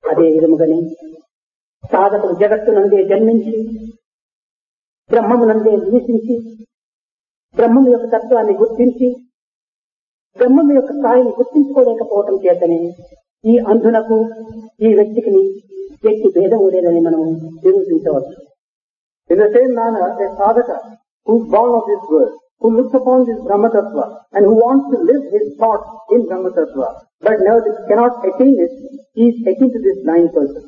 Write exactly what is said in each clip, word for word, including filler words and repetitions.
అదే విధముగానే సాధకుడు జగత్తునందే జన్మించి బ్రహ్మమునందే నివసించి బ్రహ్మము యొక్క తత్వాన్ని గుర్తించి బ్రహ్మము యొక్క స్థాయిని గుర్తించుకోలేకపోవటం చేతనే ఈ అంధునకు ఈ వ్యక్తికి వ్యక్తి భేదము లేదని మనం నిరూపించవచ్చు. In the same manner, a sadhaka who is born of this world, who looks upon this Brahma Tattva and who wants to live his thoughts in Brahma Tattva, but never cannot attain it, he is akin to this blind person.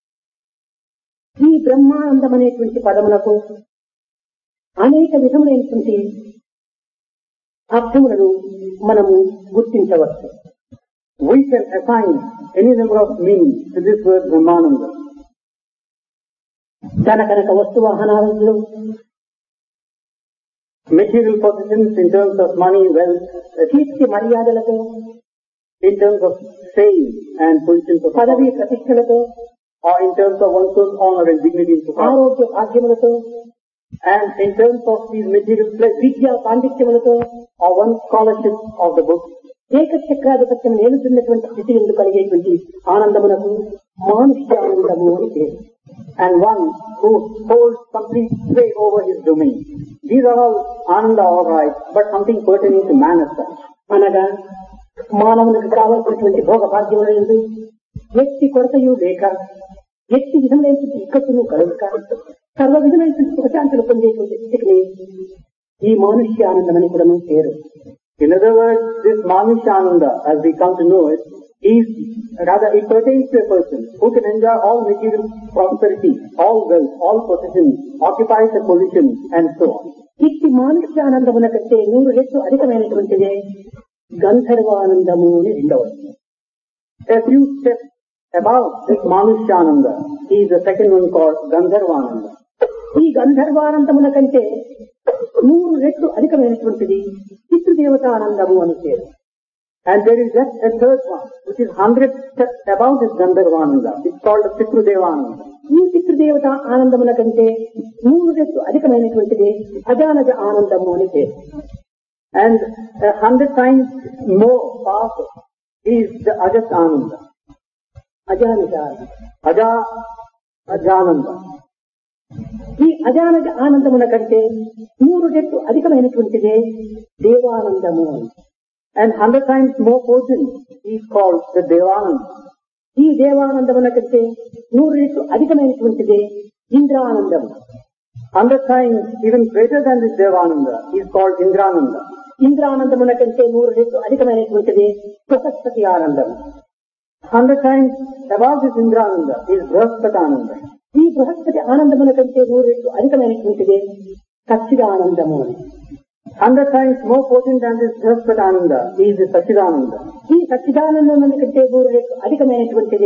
ఈ బ్రహ్మానందం అనేటువంటి పదములకు అనేక విధములైనటువంటి అర్థములను మనము గుర్తించవచ్చు. We can assign any number of meanings to this word Brahmananda. ధన కనక వస్తు వాహనాలు, material possessions in terms of money, wealth, కీర్తి మర్యాదలతో, in terms of fame and position for పదవి ప్రతిష్టలతో, or in terms of one's own honor and dignity in society, ఆరోగ్య భాగ్యములతో, and in terms of these material pleasures, విద్యా పాండిత్యములతో, or one's scholarship of the book, ఏకచక్రాధిపత్యం ఏలుతున్నటువంటి స్థితి ఎందుకు కలిగేటువంటి ఆనందమునకు మానుష్యానందము అని పేరు. and one who holds complete sway over his domain. These are all ananda, all right, but something pertaining to man as such. అనగా మానవునికి కావలసినటువంటి భోగ భాగ్యములందు వ్యక్తి కొరతయు లేక, వ్యక్తి విధమైనటువంటి ఇక్కట్టును కలుగుక, సర్వ విధమైనటువంటి సుఖశాంతులు పొందేటువంటి స్థితిని ఈ మానుష్యానందం అని కూడా పేరు. In other words, this Manushananda, as we come to know it, is rather it pertains to a person who can enjoy all material prosperity, all wealth, all possessions, occupies a position, and so on. ఇట్టి మానుష్యానందమున కంటే నూరు రెట్లు అధికమైనటువంటిదే గంధర్వానందము అని రెండవది. A few steps above this Manushananda is the second one called Gandharvananda. ఈ గంధర్వానందముల కంటే నూరు రెట్లు అధికమైనటువంటిది పితృదేవతానందము అని పేరు. And there is just a third one, which is hundred steps above this Gandharvananda. It's called Pitrudevananda. ఈ పితృదేవత ఆనందముల కంటే నూరు రెట్లు అధికమైనటువంటిది అజానజ ఆనందము అని పేరు. And a hundred times more powerful is the Ajas Ananda. అజానజ Aja Ajananda. ఈ అజానజ ఆనందముల కంటే నూరు రెట్లు అధికమైనటువంటిదే దేవానందము అని. And hundred times more potent is called the Devananda. ఈ దేవానందముల కంటే నూరు రెట్లు అధికమైనటువంటిదే ఇంద్రానందము. Hundred times even greater than this Devananda is called Indrananda. ఇంద్రానందముల కంటే నూరు రెట్లు అధికమైనటువంటిదే బృహస్పతి ఆనందము. Hundred times above this Indrananda is Brahaspatananda. ఈ బృహస్పతి ఆనందముల కంటే నూరు రెట్లు అధికమైనటువంటిదే సచ్చిదానందము అని. Hundred times more potent than this Brahaspatananda is the Sachidananda. ఈ సచ్చిదానందముల కంటే నూరు రెట్లు అధికమైనటువంటిదే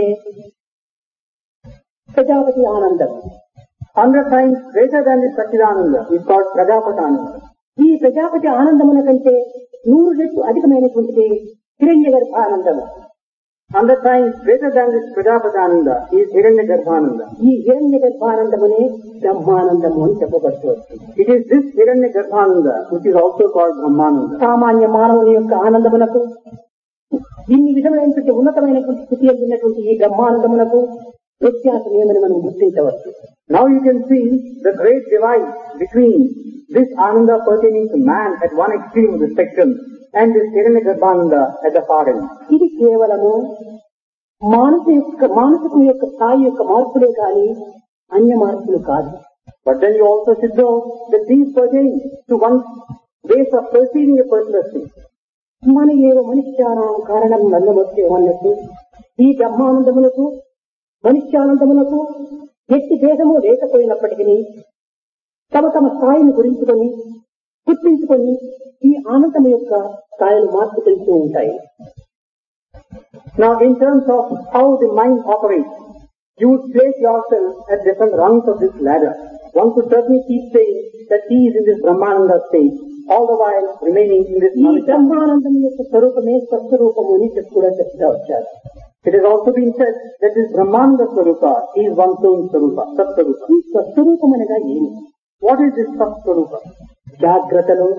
ప్రజాపతి ఆనందము. Hundred times greater than this Sachidananda is called Prajapatananda. ఈ ప్రజాపతి ఆనందముల కంటే నూరు రెట్లు అధికమైనటువంటిది హిరణ్య గర్భానందము. Hundred times greater than this Prajapatananda is Hiranyagarbhananda. ఈ హిరణ్య గర్భానందమునే బ్రహ్మానందము అని చెప్పబడుతుంది. It is this Hiranyagarbhananda which is also called Brahmananda. సామాన్య మానవుని యొక్క ఆనందమునకు ఇన్ని విధమైనటువంటి ఉన్నతమైనటువంటి స్థితి ఉన్నటువంటి ఈ బ్రహ్మానందమునకు వ్యత్యాసం ఏమని మనం గుర్తించవచ్చు. Now you can see the great divide between this Ananda pertaining to man at one extreme of the spectrum and this Hiranyagarbhananda at the far end. ఇది కేవలము మానస యొక్క మానసికం యొక్క స్థాయి యొక్క మార్పులే కానీ అన్య మార్పులు కాదు. But then you also should know that these pertain to one's ways of perceiving a particular thing. మన ఏవ మనుష్యానం కారణం నందమొచ్చే అన్నట్టు ఈ బ్రహ్మానందములకు మనుష్యానందములకు వ్యక్తి భేదము లేకపోయినప్పటికీ తమ తమ స్థాయిని గురించుకొని గుర్తించుకొని ఈ ఆనందం యొక్క స్థాయిలు మార్పు తెలుస్తూ ఉంటాయి. Now in terms of how the mind operates, you would place yourself at different rungs of this ladder. One could certainly keep saying that he is in this Brahmananda state, all the while remaining in this ఈ బ్రహ్మానందం యొక్క స్వరూపమే స్వస్వరూపము అని చెప్పి కూడా చెప్తా వచ్చారు. It has also been said that this Brahmananda Swarupa is one's own Swarupa, Sat-Swarupa. ఈ స్వస్వరూపం అనగా ఏమి? What is this Sat-Swarupa? జాగ్రత్తలో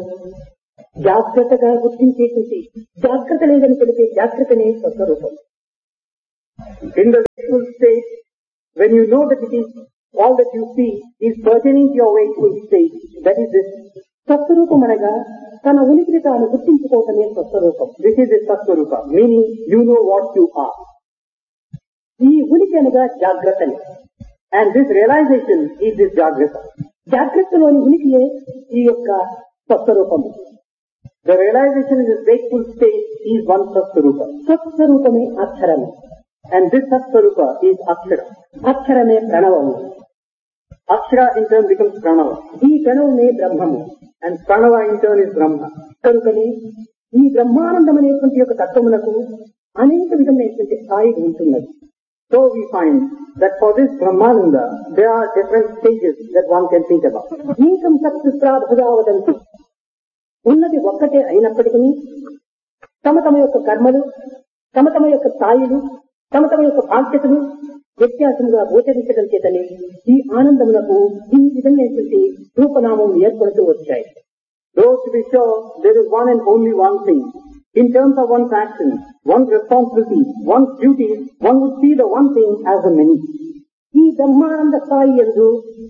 జాగ్రత్తగా గుర్తించేటువంటి జాగ్రత్త లేదని తెలిపే జాగ్రత్తనే స్వస్వరూపం. In the wakeful state, when you know that it is all that you see is pertaining to your wakeful state, that is this. స్వస్వరూపం అనగా తన ఉనికిని తాను గుర్తించుకోవటమే స్వస్వరూపం. This is the Satsvarupa, meaning you know what you are. ఈ ఉనికి అనగా జాగ్రత్తని. And this realization is this Jagrata. జాగ్రత్తలోని ఉనికియే ఈ యొక్క స్వస్వరూపము. The realization in this wakeful state is one Satsvarupa. స్వస్వరూపమే అక్షరము. And this Satsvarupa is Akshara. అక్షరమే ప్రణవము. Akshara in turn becomes Pranava. ఈ ప్రణవమే బ్రహ్మము. And Pranava in turn is Brahma. కనుకనే ఈ బ్రహ్మానందం అనేటువంటి యొక్క తత్వమునకు అనేక విధమైనటువంటి స్థాయి ఉంటున్నది. So we find that for this Brahmananda, there are different stages that one can think about. ఏకం సత్పుత్రాభుజావదంతి. ఉన్నది ఒక్కటే అయినప్పటికీ తమ తమ యొక్క కర్మలు, తమ తమ యొక్క స్థాయిలు, తమ తమ యొక్క బాధ్యతలు వ్యత్యాసంగా గోచరించడం చేతనే ఈ ఆనందమునకు ఈ విధమైనటువంటి రూపనామం ఏర్పడుతూ వచ్చాయి. Though to be sure, there is one and only one thing. In terms of one's actions, one's responsibilities, one's duties, one would see the one thing as a many. ఈ బ్రహ్మానంద స్థాయి యందు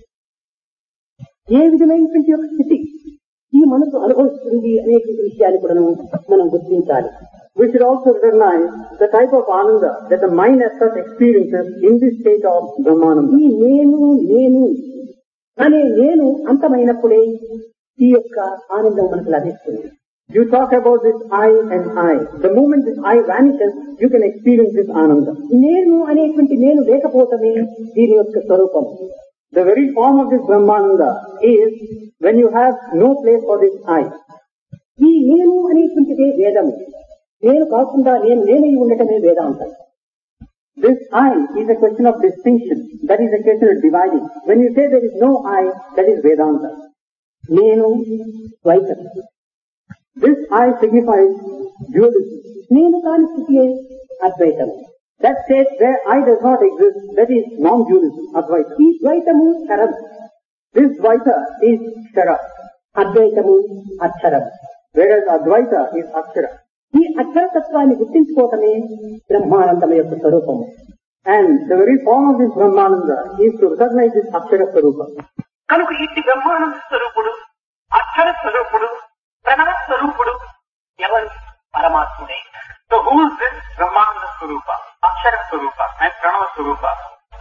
ఏ విధమైనటువంటి యొక్క స్థితి ఈ మనసు అనుభవిస్తుంది అనేటువంటి విషయాన్ని కూడా మనం గుర్తించాలి. We should also recognize the type of ananda that the mind as such experiences in this state of Brahmananda. ఈ నేను నేను అనే నేను అంతమైనప్పుడే ఈ యొక్క ఆనందం మనకు లభిస్తుంది. You talk about this I and I. The moment this I vanishes, you can experience this ananda. నేను అనేటువంటి నేను లేకపోవటమే దీని యొక్క స్వరూపం. The very form of this Brahmananda is when you have no place for this I. ఈ నేను అనేటువంటిదే వేదము. నేను కాకుండా నేను నేనై ఉండటమే వేదాంతం. This I is a question of distinction. That is a question of dividing. When you say there is no I, that is Vedanta. నేను ద్వైతం. This I signifies dualism. నేను కాని స్థితియే అద్వైతం. That state where I does not exist, that is non-dualism, Advaita. ఈ ద్వైతము క్షరం. This Dvaita is Kshara. అద్వైతము అక్షరం. Whereas Advaita is Akshara. ఈ అక్షరతత్వాన్ని గుర్తించుకోవటమే బ్రహ్మానందం యొక్క స్వరూపము. And the very form of this Brahmananda is to recognize this Akshara Swarupa. కనుక ఇట్టి బ్రహ్మానంద స్వరూపుడు, అక్షర స్వరూపుడు, ప్రణవ స్వరూపుడు ఎవరు? పరమాత్ముడే. So who is this Brahmananda Swarupa, Akshara Swarupa and Pranava Swarupa?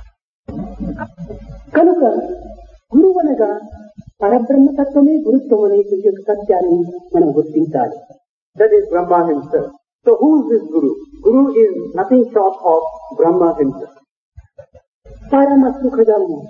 కనుక గురువు అనగా పరబ్రహ్మతత్వమే గురుత్వం అనేటువంటి సత్యాన్ని మనం గుర్తించాలి. That is Brahma himself. So who is this Guru? Guru is nothing short of Brahma himself. పరమ సుఖదము.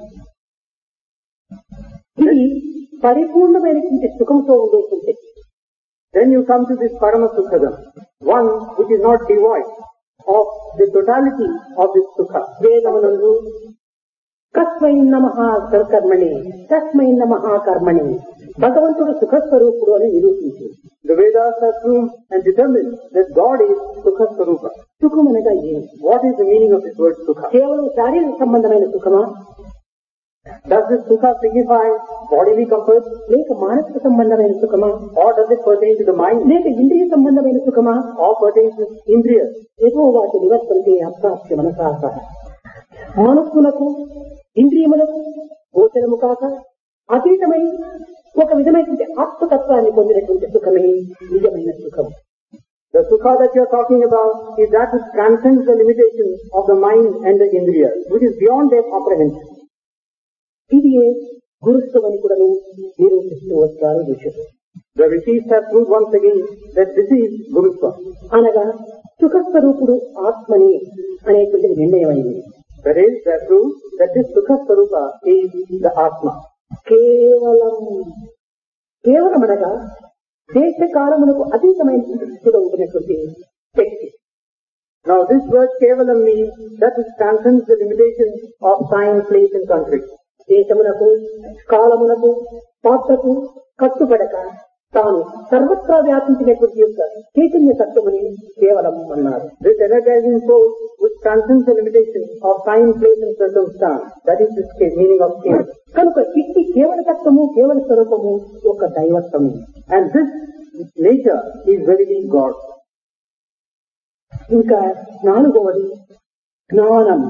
ఇది పరిపూర్ణమైనటువంటి సుఖంతో ఉండేటువంటి. Then you come to this Parama Sukhadam, one which is not devoid of the totality of this Sukha. వేదమునందు కస్మై నమః కర్మణి తస్మై నమః కర్మణి భగవంతుడు సుఖస్వరూపుడు అని నిరూపించింది. The Vedas have proved and determined that God is Sukha Swarupa. సుఖం అనగా ఏమి? What is the meaning of this word Sukha? కేవలం శారీరక సంబంధమైన సుఖమా? Does this Sukha signify bodily comfort? లేక మానసిక సంబంధమైన సుఖమా? Or does it pertain to the mind? లేక ఇంద్రియ సంబంధమైన సుఖమా? Or pertains to Indriyas? ఏదో వాటి నివర్తంతే అప్రాప్య మనసాస. మనస్సులకు ఇంద్రియములకు గోచరము కాక అతీతమై ఒక విధమైనటువంటి ఆత్మతత్వాన్ని పొందినటువంటి సుఖమే నిజమైన సుఖం. The Sukha that you are talking about is that which transcends the limitations of the mind and the Indriyas, which is beyond their comprehension. ఇది గురుత్వమని కూడా నిరూపిస్తూ వచ్చారు ఋషులు. The rishis have proved once again that this is Gurutva. అనగా సుఖస్వరూపుడు ఆత్మని అనేటువంటి నిర్ణయమైంది. That is, they prove that this Sukha Swarupa is the Atma. కేవలం కేవలం అనగా దేశకాలములకు అతీతమైన స్థితిలో ఉంటున్నటువంటి శక్తి. Now this word Kevalam means that which transcends the limitations of time, place and country. దేశమునకు కాలమునకు పాత్రకు కట్టుబడక తాను సర్వత్రా వ్యాపించినటువంటి యొక్క చైతన్య తత్వమని కేవలం అన్నారు. This energizing force which transcends the limitations of time, place and circumstance. That is the meaning of Kevalam. కనుక ఇట్టి కేవల తత్వము కేవల స్వరూపము ఒక దైవత్వము. And this nature is verily God. ఇంకా నాలుగవది జ్ఞానం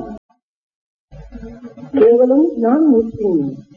కేవలం జ్ఞానమూర్తి,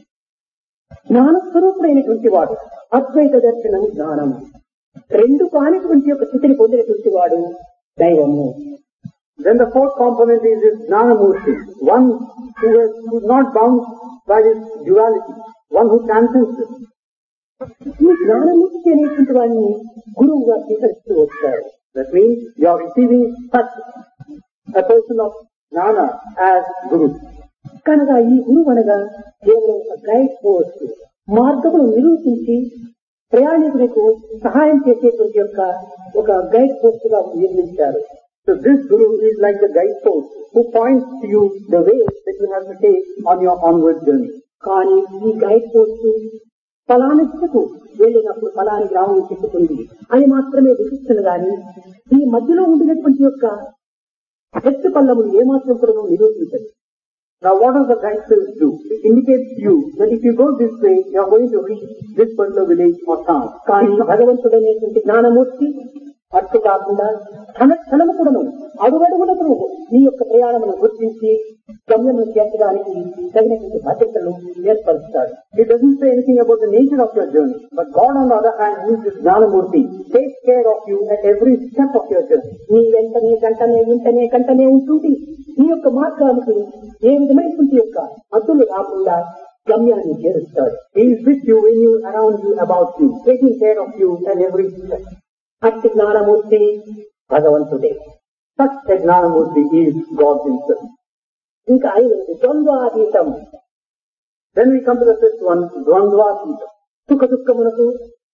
జ్ఞానస్వరూపుడైనటువంటి వాడు. అద్వైత దర్శనం జ్ఞానం రెండు కానిటువంటి యొక్క స్థితిని పొందినటువంటి వాడు దైవము. Then the fourth component is this Jnanamurti, one who is, who is not bound by this duality, one who transcends it. ఈ జ్ఞానమూర్తి అనేటువంటి వాడిని గురువుగా స్వీకరిస్తూ వచ్చారు. That means you are receiving such a person of Jnana as Guru. కనుక ఈ గురువు అనగా కేవలం ఒక గైడ్ పోస్ట్, మార్గమును నిరూపించి ప్రయాణికులకు సహాయం చేసేటువంటి యొక్క ఒక గైడ్ పోస్ట్ గా నిర్మించారు. So this Guru is like the guide post who points to you the way that you have to take on your onward journey. కానీ ఈ గైడ్ పోస్ట్ ఫలాని దిశకు వెళ్ళినప్పుడు ఫలాని గ్రామం చెప్పుకుంది అని మాత్రమే విధిస్తుంది. కానీ ఈ మధ్యలో ఉండినటువంటి యొక్క ఎత్తు పల్లములు ఏమాత్రం కూడా నిరూపించదు. Now what does the guide post do? It indicates to you that if you go this way, you are going to reach this particular village or town. కానీ భగవంతుడనేటువంటి జ్ఞానమూర్తి అట్టు కాకుండా క్షణ క్షణము కూడాను అడుగడుగునకు నీ యొక్క ప్రయాణమును గుర్తించి గమ్యమును చేర్చడానికి తగినటువంటి భద్రతలు ఏర్పరుస్తాడు. It doesn't say anything about the nature of your journey, but God on the other hand, who is this Jnanamurti, takes care of you at every step of your journey. నీ వెంటనే గంటనే ఇంటనే గంటనే ఉంటుంది. నీ యొక్క మార్గానికి ఏ విధమైనటువంటి యొక్క అడ్డులు రాకుండా గమ్యాన్ని చేరుస్తాడు. He is with you, in you, around you, about you, taking care of you at every step. అట్టి జ్ఞానమూర్తి భగవంతుడే. Such a Jnanamurti is God himself. ఇంకా ఐదవది ద్వంద్వాతీతం. Then we come to the fifth one, Dvandvātītam. సుఖ దుఃఖములకు,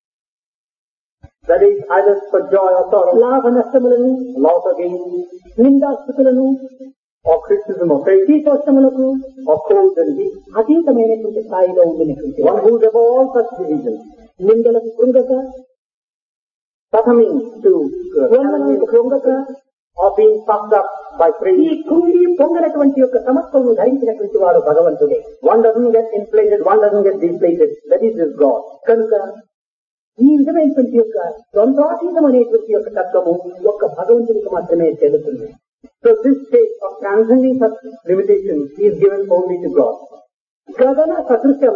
that is either for joy or sorrow, లాభ నష్టములను, loss or gain, నిందాస్థుతులను, or criticism or praise, శీతోష్ణములకు or cold and heat. అతీతమైనటువంటి స్థాయిలో ఉండినటువంటి One who is above all such divisions, నిందలకు కృంగక, succumbing to వందనలకు కృంగక, or being puffed up by ఈ praise. కుంగి పొంగనటువంటి యొక్క సమత్వము ధరించినటువంటి వాడు భగవంతుడే. One doesn't get inflated, one doesn't get deflated. That is his God. కనుక ఈ విధమైనటువంటి యొక్క ద్వంద్వాతీతం అనేటువంటి యొక్క తత్వము ఒక్క భగవంతునికి మాత్రమే చెల్లుతుంది. So this state of transcending such limitations is given only to God. గగన సదృశం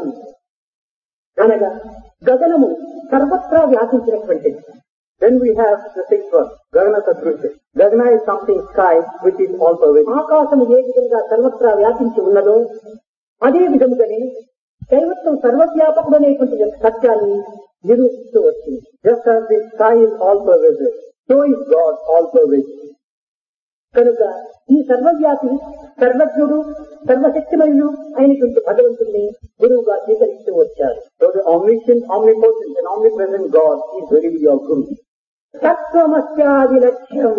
అనగా గగనము సర్వత్రా వ్యాపించినటువంటిది. Then we have the sixth one, Gagana Satrusha. Gagana is something sky which is all pervading. ఆకాశము ఏ విధంగా సర్వత్రా వ్యాపించి ఉన్నదో అదే విధముగానే దైవత్వం సర్వవ్యాపకుడు అనేటువంటి సత్యాన్ని నిరూపిస్తూ వచ్చింది. Just as the sky is all pervasive, so is God all pervasive. కనుక ఈ సర్వవ్యాపి, సర్వజ్ఞుడు, సర్వశక్తిమయుడు అయినటువంటి భగవంతుడిని గురువుగా స్వీకరిస్తూ వచ్చారు. So the omniscient, omnipotent and omnipresent God is really your Guru. తత్వమస్యాది లక్ష్యం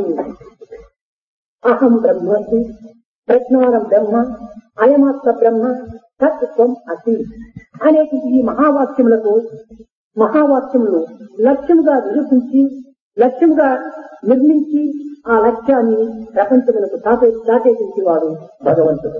అహం బ్రహ్మస్మి, ప్రజ్ఞానం బ్రహ్మ, అయమాత్మ బ్రహ్మ, తత్వం అసి అనేటువంటి ఈ మహావాక్యములకు మహావాక్యములు లక్ష్యముగా నిరూపించి, లక్ష్యముగా నిర్మించి ఆ లక్ష్యాన్ని ప్రపంచములకు దాటే దాటేటువంటి వాడు భగవంతుడు.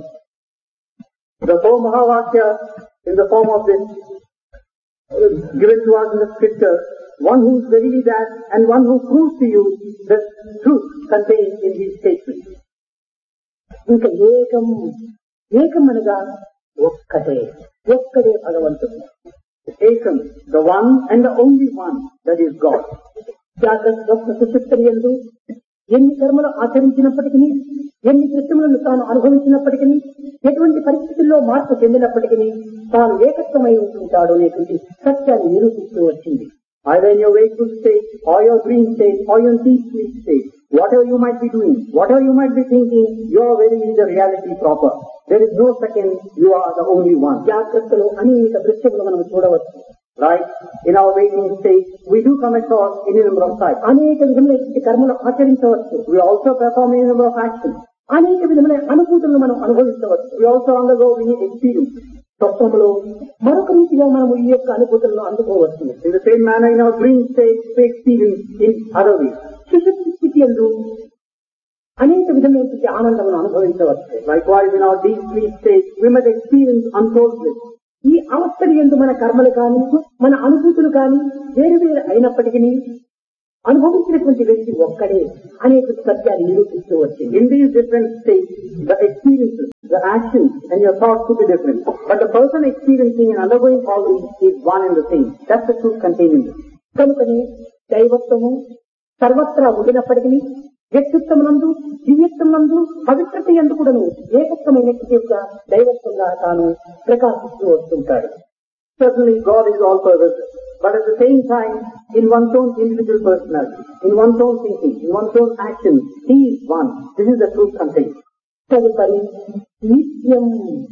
The four Mahavakya in the form of this uh, given to us in the scripture, one who is verily that and one who proves to you the truth contained in these statements. ఇంకా ఏకం, ఏకం అనగా ఒక్కటే, ఒక్కడే భగవంతుడు. Ekam, the one and the only one, that is God. జాగ్రత్త స్వప్న సుషుప్తులందు ఎన్ని కర్మలు ఆచరించినప్పటికీ, ఎన్ని కృత్యములను తాను అనుభవించినప్పటికీ, ఎటువంటి పరిస్థితుల్లో మార్పు చెందినప్పటికీ తాను ఏకత్వమై ఉంటుంటాడు అనేటువంటి సత్యాన్ని నిరూపిస్తూ వచ్చింది. Either in your wakeful state, or your dream state, or your deep sleep state, whatever you might be doing, whatever you might be thinking, you are verily the reality proper. There is no second, you are the only one. జాగ్రత్తలో అనేక దృశ్యములు మనం చూడవచ్చు. Right? In our waking state, we do come across any number of sights. అనేక విధములైన కర్మలు ఆచరించవచ్చు. We also perform any number of actions. అనేక విధమైన అనుభూతులను మనం అనుభవించవచ్చు. We also undergo many experiences. స్వప్నంలో మరొక రీతిగా మనము ఈ యొక్క అనుభూతులను అందుకోవచ్చు. In the same manner, in our dream state, we experience in other ways. సుషుప్తి స్థితి యందు అనేక విధమైనటువంటి ఆనందమును అనుభవించవచ్చు. Likewise, in our deep sleep state, we might experience untold bliss. ఈ అవస్థలు ఎందు మన కర్మలు కానీ, మన అనుభూతులు కానీ వేరు వేరు అయినప్పటికీ అనుభవించినటువంటి వ్యక్తి ఒక్కడే అనేటువంటి సత్యాన్ని నిరూపిస్తూ వచ్చింది. In these different states, the experiences, the actions and your thoughts could be different. But the person experiencing and undergoing all these is one and the same. That's the truth contained in this. కనుకని దైవత్వము సర్వత్రా ఉండినప్పటికీ వ్యక్తిత్వమునందు దివ్యత్వమునందు పవిత్రత యందు కూడాను ఏకత్వమైనటువంటి యొక్క దైవత్వంగా తాను ప్రకాశిస్తూ వస్తుంటాడు. Certainly God is all pervasive, but at the same time, in one's own individual personality, in one's own thinking, in one's own actions, He is one. This is the truth contained. తదుపరి నిత్యం.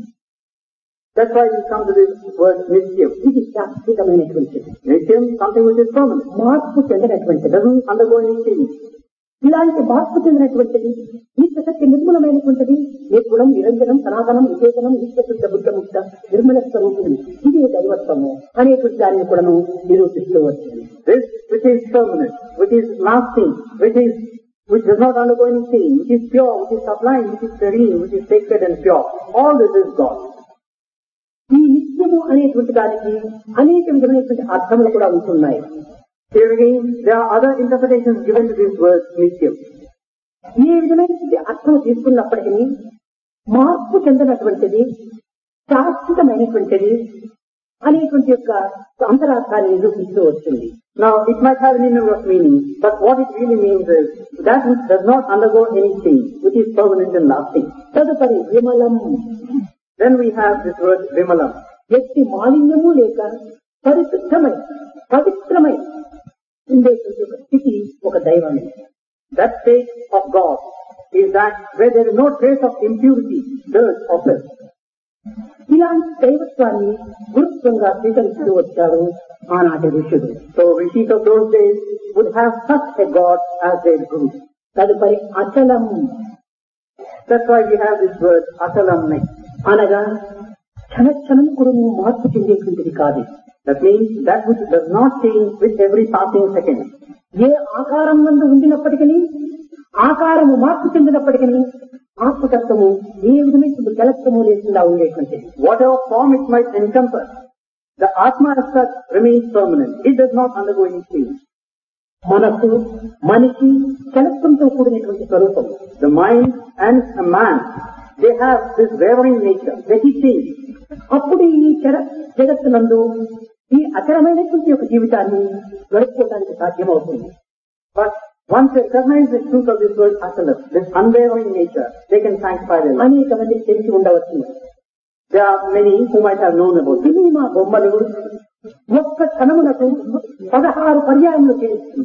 That's why we come to this word nityam. ఇది శాశ్వతమైనటువంటిది. Nityam, something which is permanent. మార్పు చెందినటువంటిది. Doesn't undergo any change. ఇలాంటి మార్పు చెందినటువంటిది నిత్య సత్య నిర్మలమైనటువంటిది నిర్గుణం నిరంజనం సనాతనం విశేషణం నిత్యశుద్ధ బుద్ధముక్త నిర్మల స్వరూపుడు ఇదే దైవత్వము అనేటువంటి దాన్ని కూడా నిరూపిస్తూ వచ్చింది. This which is permanent, which is lasting, which is which does not undergo any change, which is pure, which is sublime, which is serene, which is sacred and pure. All this is God. ఈ నిత్యము అనేటువంటి దానికి అనేక విధమైనటువంటి అర్థములు కూడా ఉంటున్నాయి. Here again, there are other interpretations given to this word nityam. ఏ విధమైనటువంటి అర్థం తీసుకున్నప్పటికీ మార్పు చెందినటువంటిది శాశ్వతమైనటువంటిది అనేటువంటి యొక్క అంతరార్థాన్ని నిరూపిస్తూ వచ్చింది. Now, it might have any number of meanings, but what it really means is that which does not undergo any change, which is permanent and lasting. తదుపరి విమలం. Then we have this word vimalam. వ్యక్తి మాలిన్యము లేక పరిశుద్ధమై పవిత్రమై ఉండేటువంటి ఒక స్థితి ఒక దైవమే. That state of God is that where there is no trace of impurity, dirt or filth. ఇలాంటి దైవత్వాన్ని గురుత్వంగా స్వీకరిస్తూ వచ్చారు ఆనాటి ఋషులు. So rishis of those days would have such a God as their guru. తదుపరి అచలం. That's why we have this word achalam next. అనగా క్షణక్షణం కూడా మార్పు చెందేటువంటిది కాదు. That means that which does not change with every passing second. ఏ ఆకారం నందు ఉండినప్పటికీ ఆకారము మార్పు చెందినప్పటికీ ఆత్మతత్వము ఏ విధమైన జలత్వము లేకుండా ఉండేటువంటిది. Whatever form it might encompass, the Atma as such remains permanent. It does not undergo any change. మనసు మనిషి జలత్వంతో కూడినటువంటి స్వరూపం. The mind and a man, they have this wavering nature. They keep changing. అప్పుడు ఈ జగ జగత్తునందు ఈ అచలమైనటువంటి యొక్క జీవితాన్ని గడుపుకోవడానికి సాధ్యమవుతుంది. But once they recognize the truth of this word achalam, this unwavering nature, they can sanctify their life. అనేక మందికి తెలిసి ఉండవచ్చు. There are many who might have known about this. Cinema బొమ్మలు ఒక్క క్షణమునకు పదహారు పర్యాయములు చేస్తుంది.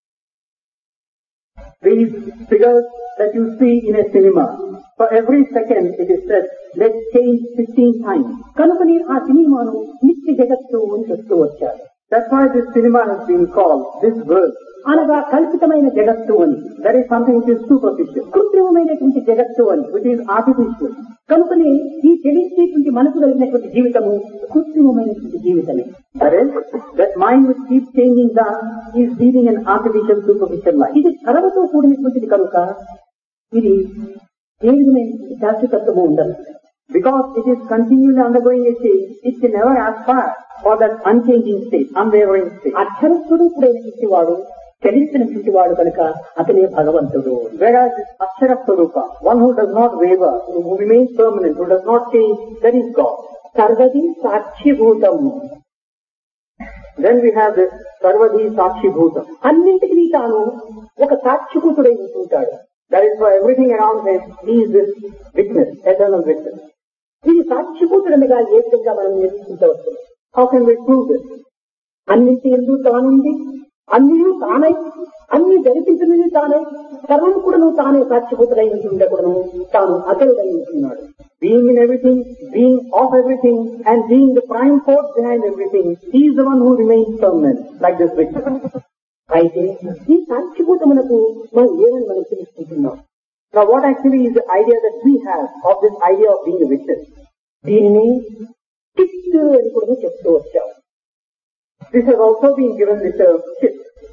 These figures that you see in a cinema, for every second it is said, let's change fifteen times. కనుకని ఆ సినిమాను నిత్య జగత్తు అని చెప్తూ వచ్చారు. That's why this cinema has been called this world. అనగా కల్పితమైన జగత్తు అని. That is something which is superficial, కృత్రిమమైనటువంటి జగత్తు అని, which is artificial. కనుకని ఈ చెలించేటువంటి మనసు కలిగినటువంటి జీవితము కృత్రిమమైనటువంటి జీవితమే. That is, that mind which keeps changing that is leading an artificial, superficial life. ఇది కలవతో కూడినటువంటిది కనుక ఇది ఏ విధమైనటువంటి శాశ్వతత్వము ఉండదు. Because it is continually undergoing a change, it can never aspire for that unchanging state, unwavering state. అక్షరస్వరూపుడైనటువంటి వాడు చలించినటువంటి వాడు కనుక అతనే భగవంతుడు. Whereas this Akshara Swarupa, one who does not waver, who remains permanent, who does not change, that is God. సర్వది సాక్షిభూతం. Then we have this Sarvadhi Sakshi Bhutam. అన్నింటికి తాను ఒక సాక్షిభూతుడై ఉంటుంటాడు. That is for everything around him, he is this witness, eternal witness. ఇది సాక్షిభూతుడనగా ఏ విధంగా మనం నిరూపించవచ్చు? How can we prove this? అన్నింటి ఎందు తానుంది, అన్నీ తానై, అన్ని జరిపించినది తానై, సర్వం కూడాను తానే సాక్షిభూతుడై ఉండకూడను, తాను అతరుడై ఉంటున్నాడు. Being in everything, being of everything, and being the prime force behind everything, he is the one who remains permanent, like this witness. అయితే ఈ సాక్షిభూతమునకు మనం ఏమని మనం తెలుసుకుంటున్నాం? Now what actually is the idea that we have of this idea of being a witness? దీనిని చిత్ అని కూడా చెప్తూ వచ్చాం. This has also been given the term chit,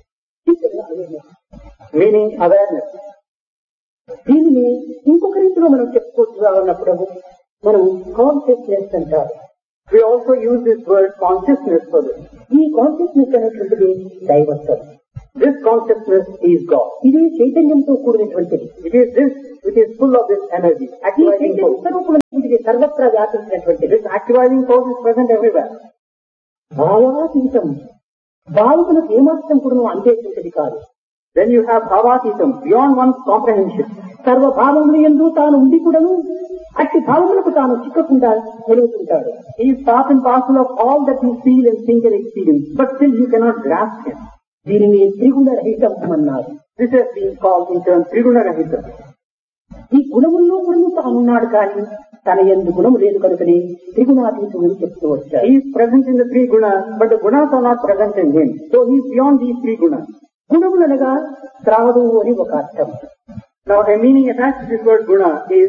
meaning awareness. దీనిని ఇంకొక రీతిలో మనం చెప్పుకోవాలన్నప్పుడు మనం కాన్షియస్నెస్ అంటారు. We also use this word consciousness for this. ఈ కాన్షియస్నెస్ అనేటువంటిది దైవత్వం. This consciousness is God. ఇది చైతన్యంతో కూడినటువంటిది. It is this which is full of this energy, ఈ activating చైతన్య force. స్వరూపమైనటువంటిది సర్వత్రా వ్యాపించినటువంటిది. This activating force is present everywhere. భావాతీతం, భావములకు ఏమాత్రం కూడా అందేటువంటిది కాదు. Then you have bhavatītam, beyond one's comprehension. సర్వభావములు యందు తాను ఉండి కూడాను అట్టి భావములకు తాను చిక్కకుండా నిలుగుతుంటాడు. He is part and parcel of all that you feel and think and experience, but still you cannot grasp him. దీనిని త్రిగుణ రహితం అన్నారు. This has been called in turn Triguna Rahita. ఈ గుణముల్లో కూడా తానున్నాడు కానీ తన యందు గుణము లేదు కనుకనే త్రిగుణాతీతుడని చెప్తూ వచ్చారు. He is present in the three gunas, but the gunas are not present in him. So he is beyond these three gunas. గుణములనగా త్రావడు అని ఒక అర్థం. Now a meaning attached to this word guna is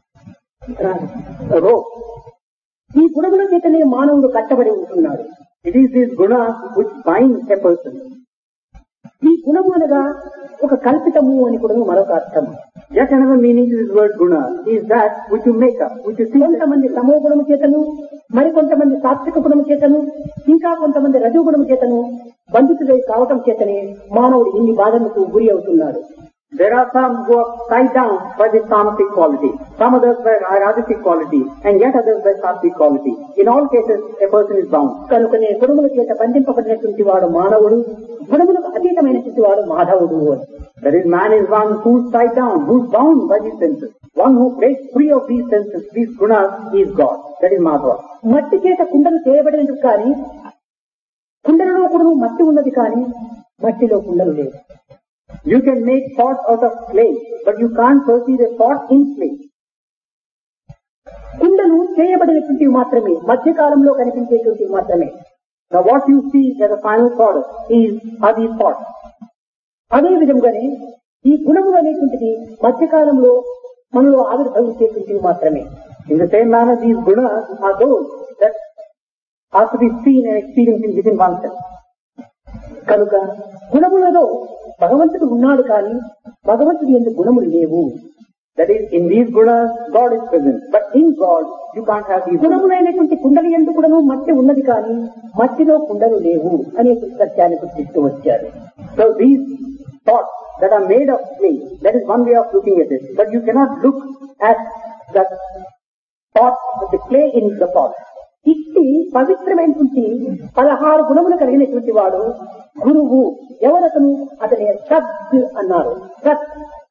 a rope. ఈ గుణముల చేతనే మానవుడు కట్టబడి ఉంటున్నాడు. It is these gunas which bind a person. ఈ గుణము అనగా ఒక కల్పితము అని కూడా మరొక అర్థం. Yet another meaning to this word guna is that which you make up, which you see. కొంతమంది తమో గుణము చేతను, మరికొంతమంది సాత్విక గుణము చేతను, ఇంకా కొంతమంది రజోగుణము చేతను బంధితుడై కావటం చేతనే మానవుడు ఇన్ని బాధలకు గురి అవుతున్నాడు. There are some who are tied down by the tamasic quality, some others by rajasic quality, and yet others by sattvic quality. In all cases, a person is bound. కనుకనే గుణముల చేత బంధింపబడినటువంటి వాడు మానవుడు, గుణములకు అతీతమైనటువంటి వాడు మాధవుడు అని. That is, man is one who is tied down, who is bound by these senses. One who breaks free of these senses, these gunas, is God. That is Madhava. మట్టి చేత కుండలు చేయబడినది కానీ కుండలలో కూడా మట్టి ఉన్నది కానీ మట్టిలో కుండలు లేదు. You can make pots out of clay, but you can't perceive a pot in clay. కుండలు చేయబడినటువంటివి మాత్రమే, మధ్యకాలంలో కనిపించేటువంటివి మాత్రమే. Now what you see as a final product is are these pots. అదే విధంగానే ఈ గుణములు అనేటువంటిది మధ్యకాలంలో మనలో ఆవిర్భవించేటువంటివి మాత్రమే. In the same manner, these gunas are those that are to be seen and experienced within oneself. కనుక గుణములలో భగవంతుడు ఉన్నాడు కానీ భగవంతుడి యందు గుణములు లేవు. That is, in these gunas, God is present. But in God, you can't have these gunas. గుణములైనటువంటి kundali యందు కూడాను మట్టి ఉన్నది కానీ మట్టిలో కుండలు లేవు అనే సత్యాన్ని గుర్తిస్తూ వచ్చారు. So these pots that are made of clay, that is one way of looking at it. But you cannot look at the pot, the clay in the pot. ఇట్టి పవిత్రమైనటువంటి పదహారు గుణములు కలిగినటువంటి వాడు గురువు. ఎవరతను? అతని సత్ అన్నారు. సత్.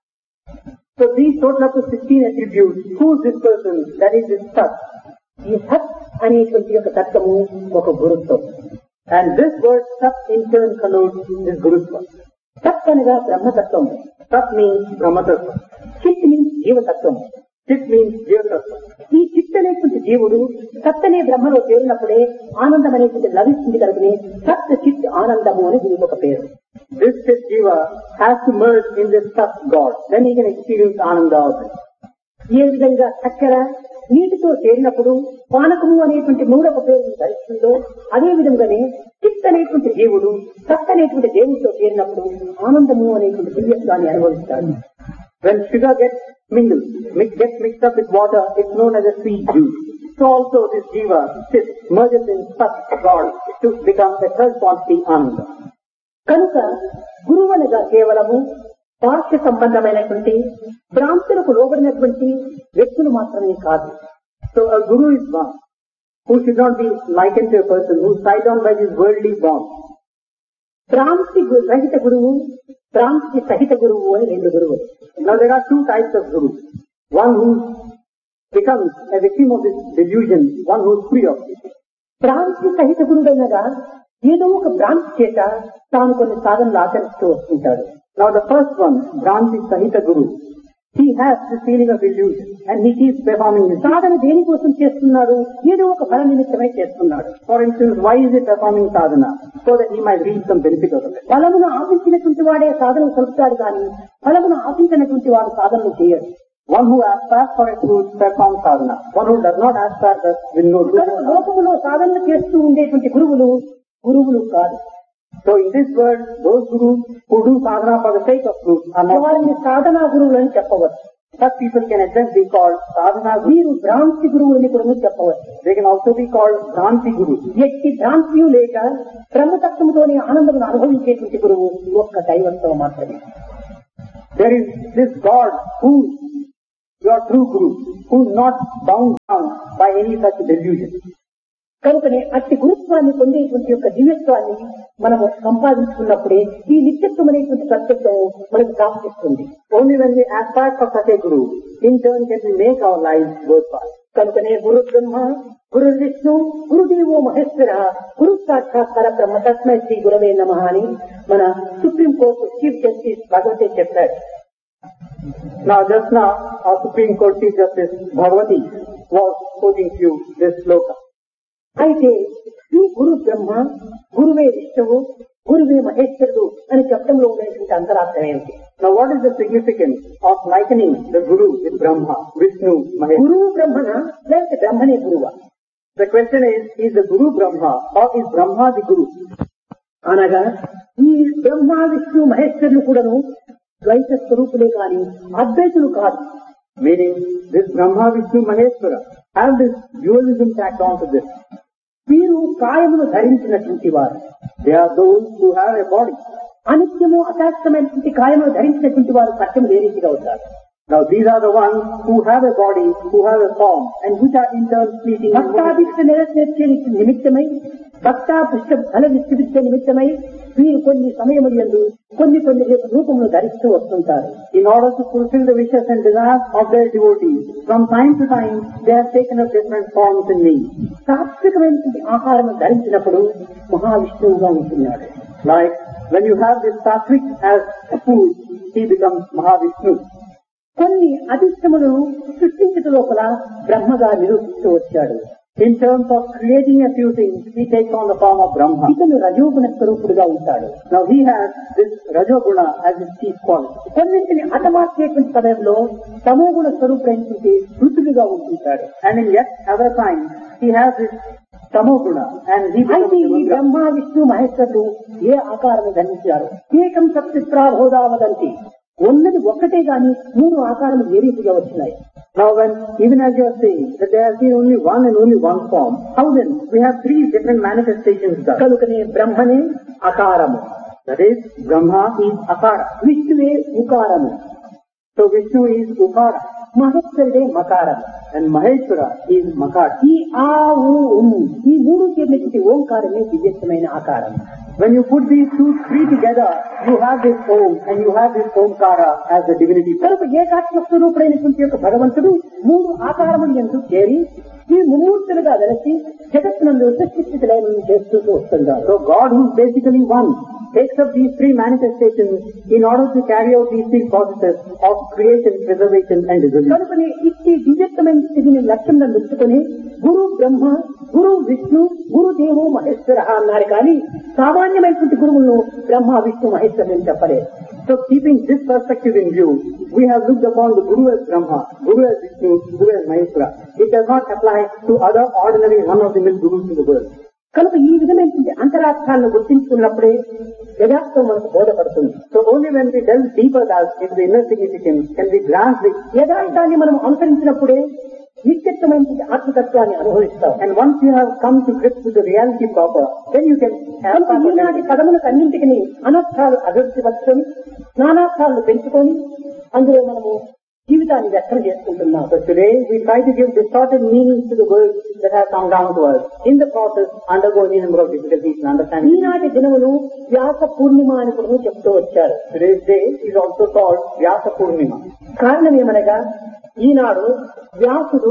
So these total up to sixteen attributes. Who is this person? That is this Sat. ఈ సత్ అనేటువంటి యొక్క తత్వము ఒక గురుత్వం. And this word Sat in turn connotes this Gurutva. సత్ అనగా బ్రహ్మతత్వం. Sat means Brahmatattva. చిత్ మీన్స్ జీవతత్వం. Chit means Jivatattva. ఈ చిత్ అనేటువంటి జీవుడు సత్ అనే బ్రహ్మలో చేరినప్పుడే ఆనందం అనేటువంటి లభిస్తుంది కనుకనే సత్ చిత్ ఆనందము అని దీనికి ఒక పేరు. This Chit Jiva has to merge in this Sat God. Then he can experience Ananda of it. ఏ విధంగా చక్కెర నీటితో చేరినప్పుడు పానకము అనేటువంటి మూడవ పేరు ధరిస్తుందో అదే విధంగానే చిత్ అనేటువంటి జీవుడు సత్ అనేటువంటి దేవుడితో చేరినప్పుడు ఆనందము అనేటువంటి దివ్యత్వాన్ని అనుభవిస్తాడు. When sugar gets mingled, mix, gets mixed up with water, it's known as a sweet juice. So also this Jiva, Chit, merges in Sat God to become the third quantity Ananda. కనుక గురువు అనగా కేవలము పార్శ్వ సంబంధమైనటువంటి భ్రాంతులకు లోబడినటువంటి వ్యక్తులు మాత్రమే కాదు. So a guru is one who should not be likened to a person who is tied down by these worldly bonds. భ్రాంతి గు- రహిత గురువు, భ్రాంతి సహిత గురువు అని రెండు గురువులు. Now there are two types of guru. One who becomes a victim of this delusion, one who is free of it. భ్రాంతి సహిత గురువు అనగా ఏదో ఒక భ్రాంతి చేత తాను కొన్ని సాధనలు ఆచరిస్తూ వస్తుంటాడు. Now the first one, Bhranti Sahita Guru, he has this feeling of illusion and he keeps performing his సాధన దేనికోసం చేస్తున్నాడు? ఏదో ఒక ఫల నిమిత్తమై చేస్తున్నాడు. For instance, why is he performing sadhana? So that he might reap some benefit out of it. ఫలమును ఆశించినటువంటి వాడే సాధనలు కలుపుతాడు కానీ ఫలమును ఆశించినటువంటి వాడు సాధనలు చేయడు. One who aspires for a truth performs sadhana. One who does not aspire that will no కనుక truth. లోకములో సాధనలు చేస్తూ ఉండేటువంటి గురువులు గురువులు కాదు. So in this world, those gurus who do sadhana for the sake of truth are not. వారిని సాధనా గురువులు అని చెప్పవచ్చు. Such people can at best be called sadhana gurus. వీరు భ్రాంతి గురువులని కూడా చెప్పవచ్చు. They can also be called Bhranti gurus. ఎట్టి భ్రాంతియు లేక బ్రహ్మతత్వముతోని ఆనందమును అనుభవించేటువంటి గురువు ఒక్క దైవత్వం మాత్రమే. There is this God who your true guru, who is not bound down by any such delusion. కనుకనే అట్టి గురుత్వాన్ని పొందేటువంటి యొక్క దివ్యత్వాన్ని మనము సంపాదించుకున్నప్పుడే ఈ నిత్యత్వం అనేటువంటి సత్యత్వం మనకు ప్రాప్తిస్తుంది. Only when we aspire for such a guru, in turn can we make our lives worthwhile. కనుకనే గురు బ్రహ్మ, గురు విష్ణు, గురుదేవో మహేశ్వర, గురు సాక్షాత్ పరబ్రహ్మ తస్మై శ్రీ గురవే నమః అని మన supreme court chief justice Bhagavati చెప్పాడు. Now just now, our Supreme Court Chief Justice Bhagavati was quoting to you this sloka. అయితే ఈ గురు బ్రహ్మ, గురువే విష్ణువు, గురువే మహేశ్వరుడు అని చెప్పడంలో ఉండేటువంటి అంతరార్థం ఏమిటి? Now what is the significance of likening the Guru with Brahma, Vishnu, Mahesh? గురువు బ్రహ్మన లేకపోతే బ్రహ్మనే గురువా? The question is, is the Guru Brahma or is Brahma the Guru? అనగా ఈ బ్రహ్మ విష్ణు మహేశ్వరులు కూడాను ద్వైత స్వరూపులే కాని అద్వైతులు కాదు. Meaning, this Brahma, Vishnu, Maheshwara have this dualism tacked onto this. వీరు కాయమును ధరించినటువంటి వారు. They are those who have a body. అనిత్యము అశాస్త్రమైనటువంటి కాయమును ధరించినటువంటి వారు సత్యం ఏ రీతిగా అవుతారు? Now these are the ones who have a body, who have a form, and which are in turn fleeting. భక్తాభిష్ట నెరవేర్చే నిమిత్తమై, భక్తాభిష్ట ఫల విస్తృతించే నిమిత్తమై వీరు కొన్ని సమయములందు కొన్ని కొన్ని రూపములు ధరిస్తూ వస్తుంటారు. In order to fulfill the wishes and desires of their devotees, from time to time they have taken up different forms in me. సాత్వికమైనటువంటి ఆహారం ధరించినప్పుడు మహావిష్ణువుగా ఉంటున్నాడు. Like when you have this sattvic as a food, he becomes Mahavishnu. కొన్ని అధిష్టములను సృష్టించట లోపల బ్రహ్మగా నిరూపిస్తూ వచ్చాడు. In terms of creating a few things, he takes on the form of Brahma. ఇతను రజోగుణ స్వరూపుడుగా ఉంటాడు. Now he has this Rajoguna as his chief quality. కొన్నింటిని హతమార్చేటువంటి సమయంలో తమోగుణ స్వరూపుడైనటువంటి రుచులుగా ఉంటుంటాడు. And in yet other times, he has this Tamoguna and he becomes అయితే ఈ Brahma. Brahma Vishnu మహేశ్వరుడు ఏ ఆకారం ధరించారు? ఏకం సత్ప్రాబోధావదంతి, ఉన్నది ఒక్కటే గాని మూడు ఆకారం ఏ రీతిగా వచ్చినాయి? Now when, even as you are saying, that there has been only one and only one form, how then we have three different manifestations thus? కనుకనే బ్రహ్మనే అకారము, That is, Brahma is Akara. విష్ణువే ఉకారము, So Vishnu is Ukara మహేశ్వరుడే మకారము, and Maheshwara is Makara. ఈ ఆ ఊ ఉమ్ ఈ మూడు చేరినటువంటి ఓంకారమే దివ్యమైన ఆకారం. When you put these two, three together, you have this Om and you have this Omkara as the divinity. కనుక ఏకాత్మ స్వరూపుడైనటువంటి యొక్క భగవంతుడు మూడు ఆకారములు ఎందుకు చేరి ఈ ముమూర్తులుగా వెలసి జగత్తునందు సృష్టిస్థితులను చేస్తూ వస్తున్నారు. So God, who is basically one, takes up these three manifestations in order to carry out these three processes of creation, preservation and dissolution. కనుకనే ఇట్టి దివ్యత్వమైన స్థితిని లక్ష్యంగా ఉంచుకొని గురు బ్రహ్మ, గురు విష్ణు, గురుదేవో మహేశ్వర అన్నారు కానీ సామాన్యమైనటువంటి గురువులను బ్రహ్మ విష్ణు మహేశ్వరుని చెప్పలేదు. So keeping this perspective in view, we have looked upon the Guru as Brahma, Guru as Vishnu, Guru as Maheshwara. It does not apply to other ordinary run-of-the-mill gurus in the world. కనుక ఈ విధమైనటువంటి అంతరార్థాలను గుర్తించుకున్నప్పుడే యథార్థం మనకు బోధపడుతుంది. So only when we delve deeper thus into the inner significance can we grasp the యథార్థాన్ని మనం అనుసరించినప్పుడే నిత్యత్వమైనటువంటి ఆత్మతత్వాన్ని అనుభవిస్తాం. and once you have come to grips with the reality proper, then you can have కనుక ఈనాటి పదములకు అన్నింటికి అనర్థాలు అభివృద్ధి పరచుకొని నానార్థాలను పెంచుకొని అందులో మనము జీవితాన్ని వ్యక్తం చేసుకుంటున్నాం. So today we try to give distorted meanings to the words that have come down to us. In the process, undergo any number of difficulties in understanding. ఈనాటి దినమును వ్యాస పూర్ణిమ అని కూడా చెప్తూ వచ్చారు. Today's day is also called Vyasa Purnima. కారణం ఏమనగా ఈనాడు వ్యాసుడు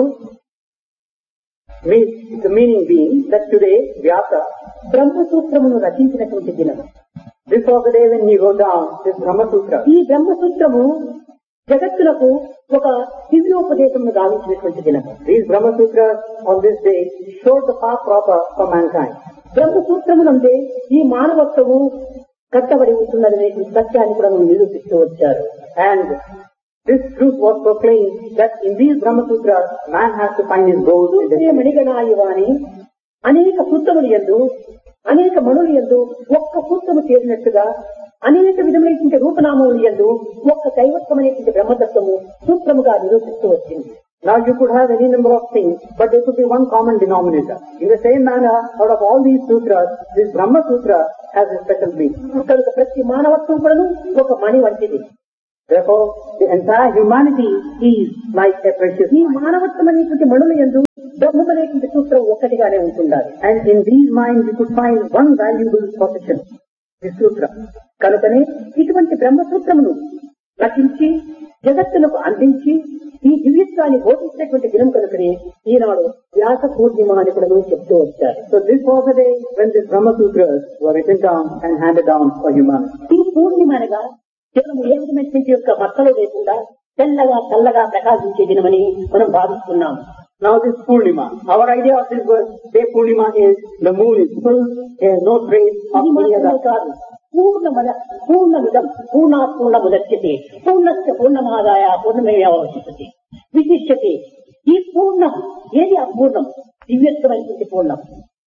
Means, the meaning being that today Vyasa, బ్రహ్మసూత్రమును రచించినటువంటి దినం. this was the day when he wrote down this Brahma Sutra. ఈ బ్రహ్మసూత్రము జగత్తులకు ఒక దివ్యోపదేశమును గావించినటువంటి దినం. These Brahma Sutras on this day showed the path proper for mankind. బ్రహ్మసూత్రమునందే ఈ మానవత్వము కట్టబడి ఉంటున్నదనే సత్యాన్ని కూడా మనం నిరూపిస్తూ వచ్చారు. And this truth was proclaimed that in these Brahma Sutras, man has to find his goals and సూత్రే destiny. మణిగణాయువాని అనేక సూత్రములు యందు అనేక మణులు యందు ఒక్క సూత్రము చేరినట్టుగా అనేక విధమైనటువంటి రూపనామములు యందు ఒక్క దైవత్వమైనటువంటి బ్రహ్మతత్వము సూత్రముగా నిరూపిస్తూ వచ్చింది. Now you could have any number of things, but there could be one common denominator. In the same manner, out of all these sutras, this Brahma Sutra has a special meaning. కనుక ప్రతి మానవత్వం కూడాను ఒక మణి వంటిది. Therefore, the entire humanity is like a precious ఈ మానవత్వం అనేటువంటి మణుల యందు బ్రహ్మం అనేటువంటి సూత్రం ఒక్కటిగానే ఉంటుండాలి. And in these minds you could find one valuable possession, the sutra. కనుకనే ఇటువంటి బ్రహ్మసూత్రమును రచించి జగత్తులకు అందించి ఈ దివ్యత్వాన్ని బోధించినటువంటి దినం కనుకనే ఈనాడు వ్యాస పూర్ణిమ అని కూడా చెప్తూ వచ్చారు. So this was the day when the Brahma Sutras were written down and handed down for humanity. ఈ పూర్ణిమ అనగా కేవలం ఏ విధమైనటువంటి యొక్క మచ్చలు లేకుండా తెల్లగా చల్లగా ప్రకాశించే దినమని మనం భావిస్తున్నాము. Now this Purnima, our idea of this word, day Purnima is the moon is full, there is no trace of ఇది any మాత్రమే other. కాదు, పూర్ణమద పూర్ణమిదం పూర్ణాత్ పూర్ణముదచ్యతే పూర్ణస్య పూర్ణమాదాయ పూర్ణమేవావశిష్యతే విశిష్యతే. ఈ పూర్ణం ఏది అపూర్ణం? దివ్యత్వమైనటువంటి పూర్ణం.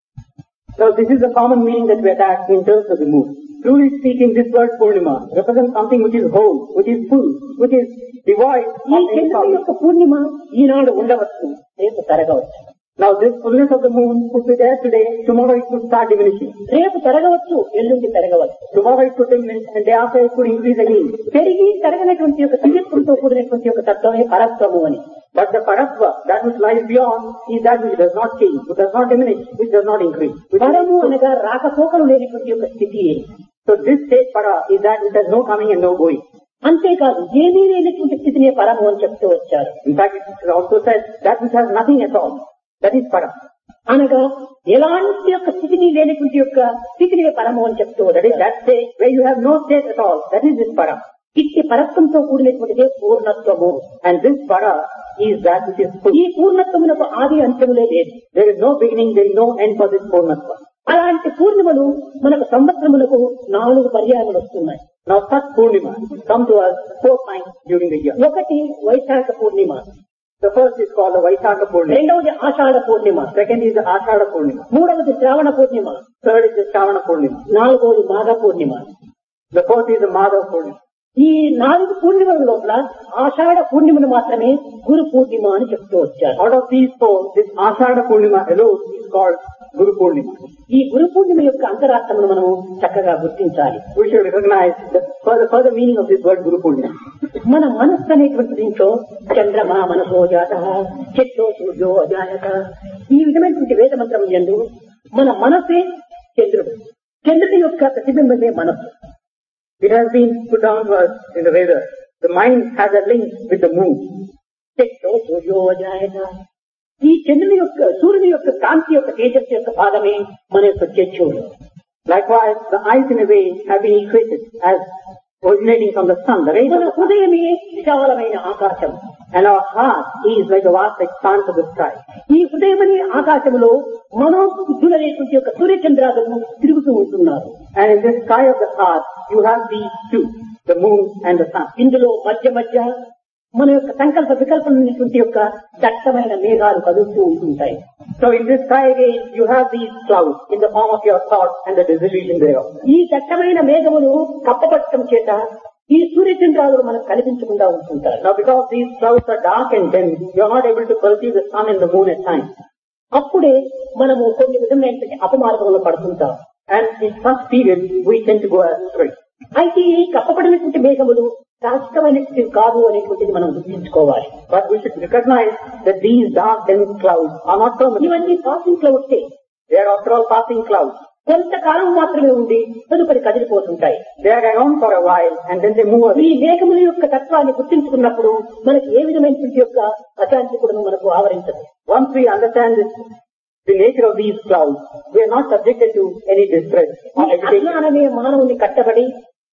So this is the common meaning that we attach in terms of the moon. Truly speaking, this word Purnima represents something which is whole, which is full, which is devoid ఈ of any చంద్రుని problem. యొక్క పూర్ణిమ ఈనాడు ఉండవచ్చు, రేపు తరగవచ్చు. Now this fullness of the moon could be there today, tomorrow it could start diminishing. రేపు తరగవచ్చు, ఎల్లుండి తరగవచ్చు. Tomorrow it could diminish and day after it could increase again. పెరిగి తరగనటువంటి యొక్క దివ్యత్వంతో కూడినటువంటి యొక్క తత్వమే పరత్వము అని. But the Paratva, that which lies beyond, is that which does not change, which does not diminish, which does not increase. Which పరము is- అనగా రాకపోకలు లేనటువంటి యొక్క స్థితి. So this state Para is that which has no coming and no going. అంతేకాదు, ఏమీ లేనటువంటి స్థితినే పరము అని చెప్తూ వచ్చారు. In fact, it also says that which has nothing at all. That is Para. అనగా ఎలాంటి యొక్క స్థితిని లేనటువంటి యొక్క స్థితిని పరము అని చెప్తూ That is వచ్చారు. that state where you have no state at all. That is this Para. ఇట్టి పరత్వంతో కూడినటువంటిదే పూర్ణత్వము. And this Para is that which is full. ఈ పూర్ణత్వమునకు ఆది అంత్యములే లేదు. There is no beginning, there is no end for this Purnatva. అలాంటి పూర్ణిమలు మనకు సంవత్సరములకు నాలుగు పర్యాయములు వస్తున్నాయి. Now such Purnima come to us four times during the year. ఒకటి వైశాఖ పూర్ణిమ, The first is called the Vaishakha Purnima. రెండవది ఆషాఢ పూర్ణిమ, Second is the Ashada Purnima. మూడవది శ్రావణ పూర్ణిమ, Third is the Shravana Purnima. నాలుగవది మాఘ పూర్ణిమ. The fourth is the Madhav Purnima. ఈ నాలుగు పూర్ణిమల లోపల ఆషాఢ పూర్ణిమను మాత్రమే గురు పూర్ణిమ అని చెప్తూ వచ్చారు. Out of these four, this Ashada Purnima alone is called Guru Purnima. ఈ గురు పూర్ణిమ యొక్క అంతరార్థమును మనం చక్కగా గుర్తించాలి. We should recognize the further, further meaning of this word Guru Purnima. మన మనస్సు అనేటువంటి దీంట్లో చంద్రమా మనసో జాత చెట్టో సూర్యో అజాయత ఈ విధమైనటువంటి వేద మంత్రం యందు మన మనసే చంద్రుడు, చంద్రుడి యొక్క ప్రతిబింబమే మనస్సు. It has been put down to us in the Vedas. The mind has a link with the moon. చెట్టో సూర్యో అజాయత. ఈ చంద్రుని యొక్క సూర్యుని యొక్క కాంతి యొక్క తేజస్సు యొక్క భాగమే మన యొక్క చక్షువులు. Likewise, the eyes in a way have been equated as originating from the sun, the rays of మన the sun. హృదయమే విశాలమైన ఆకాశం. And our heart is like the vast expanse of the sky. ఈ హృదయమనే ఆకాశంలో మనోబుద్ధులనేటువంటి యొక్క సూర్యచంద్రాలను తిరుగుతూ ఉంటున్నారు. And in the sky of the heart, you have these two, the moon and the sun. ఇందులో మధ్య మధ్య మన యొక్క సంకల్ప వికల్పమైనటువంటి యొక్క దట్టమైన మేఘాలు కదులుతూ ఉంటుంటాయి. So in this sky again, you have these clouds in the form of your thoughts and the dissolution thereof. ఈ దట్టమైన మేఘములు కప్పబట్టడం చేత ఈ సూర్యచంద్రాలు మనకు కనిపించకుండా ఉంటుంటారు. Now because these clouds are dark and dense, you are not able to perceive the sun and the moon at times. అప్పుడే మనము కొన్ని విధమైనటువంటి అపమార్గంలో పడుతుంటాం. And in such periods, we tend to go astray. అయితే ఈ కప్పబడినటువంటి మేఘములు శాశ్వతమైనటువంటి కాదు అనేటువంటిది మనం గుర్తించుకోవాలి. But we should recognize that these dark dense clouds are not permanent. ఇవన్నీ passing క్లౌడ్సే. They are after all passing clouds. కొంతకాలం మాత్రమే ఉండి తదుపరి కదిలిపోతుంటాయి. They are around for a while and then they move away. ఈ మేఘముల యొక్క తత్వాన్ని గుర్తించుకున్నప్పుడు మనకి ఏ విధమైనటువంటి యొక్క అశాంతి కూడా మనకు ఆవరించదు. Once we understand this, the nature of these clouds, we are not subjected to any distress or ఈ agitation. అజ్ఞానమే మానవుని కట్టబడి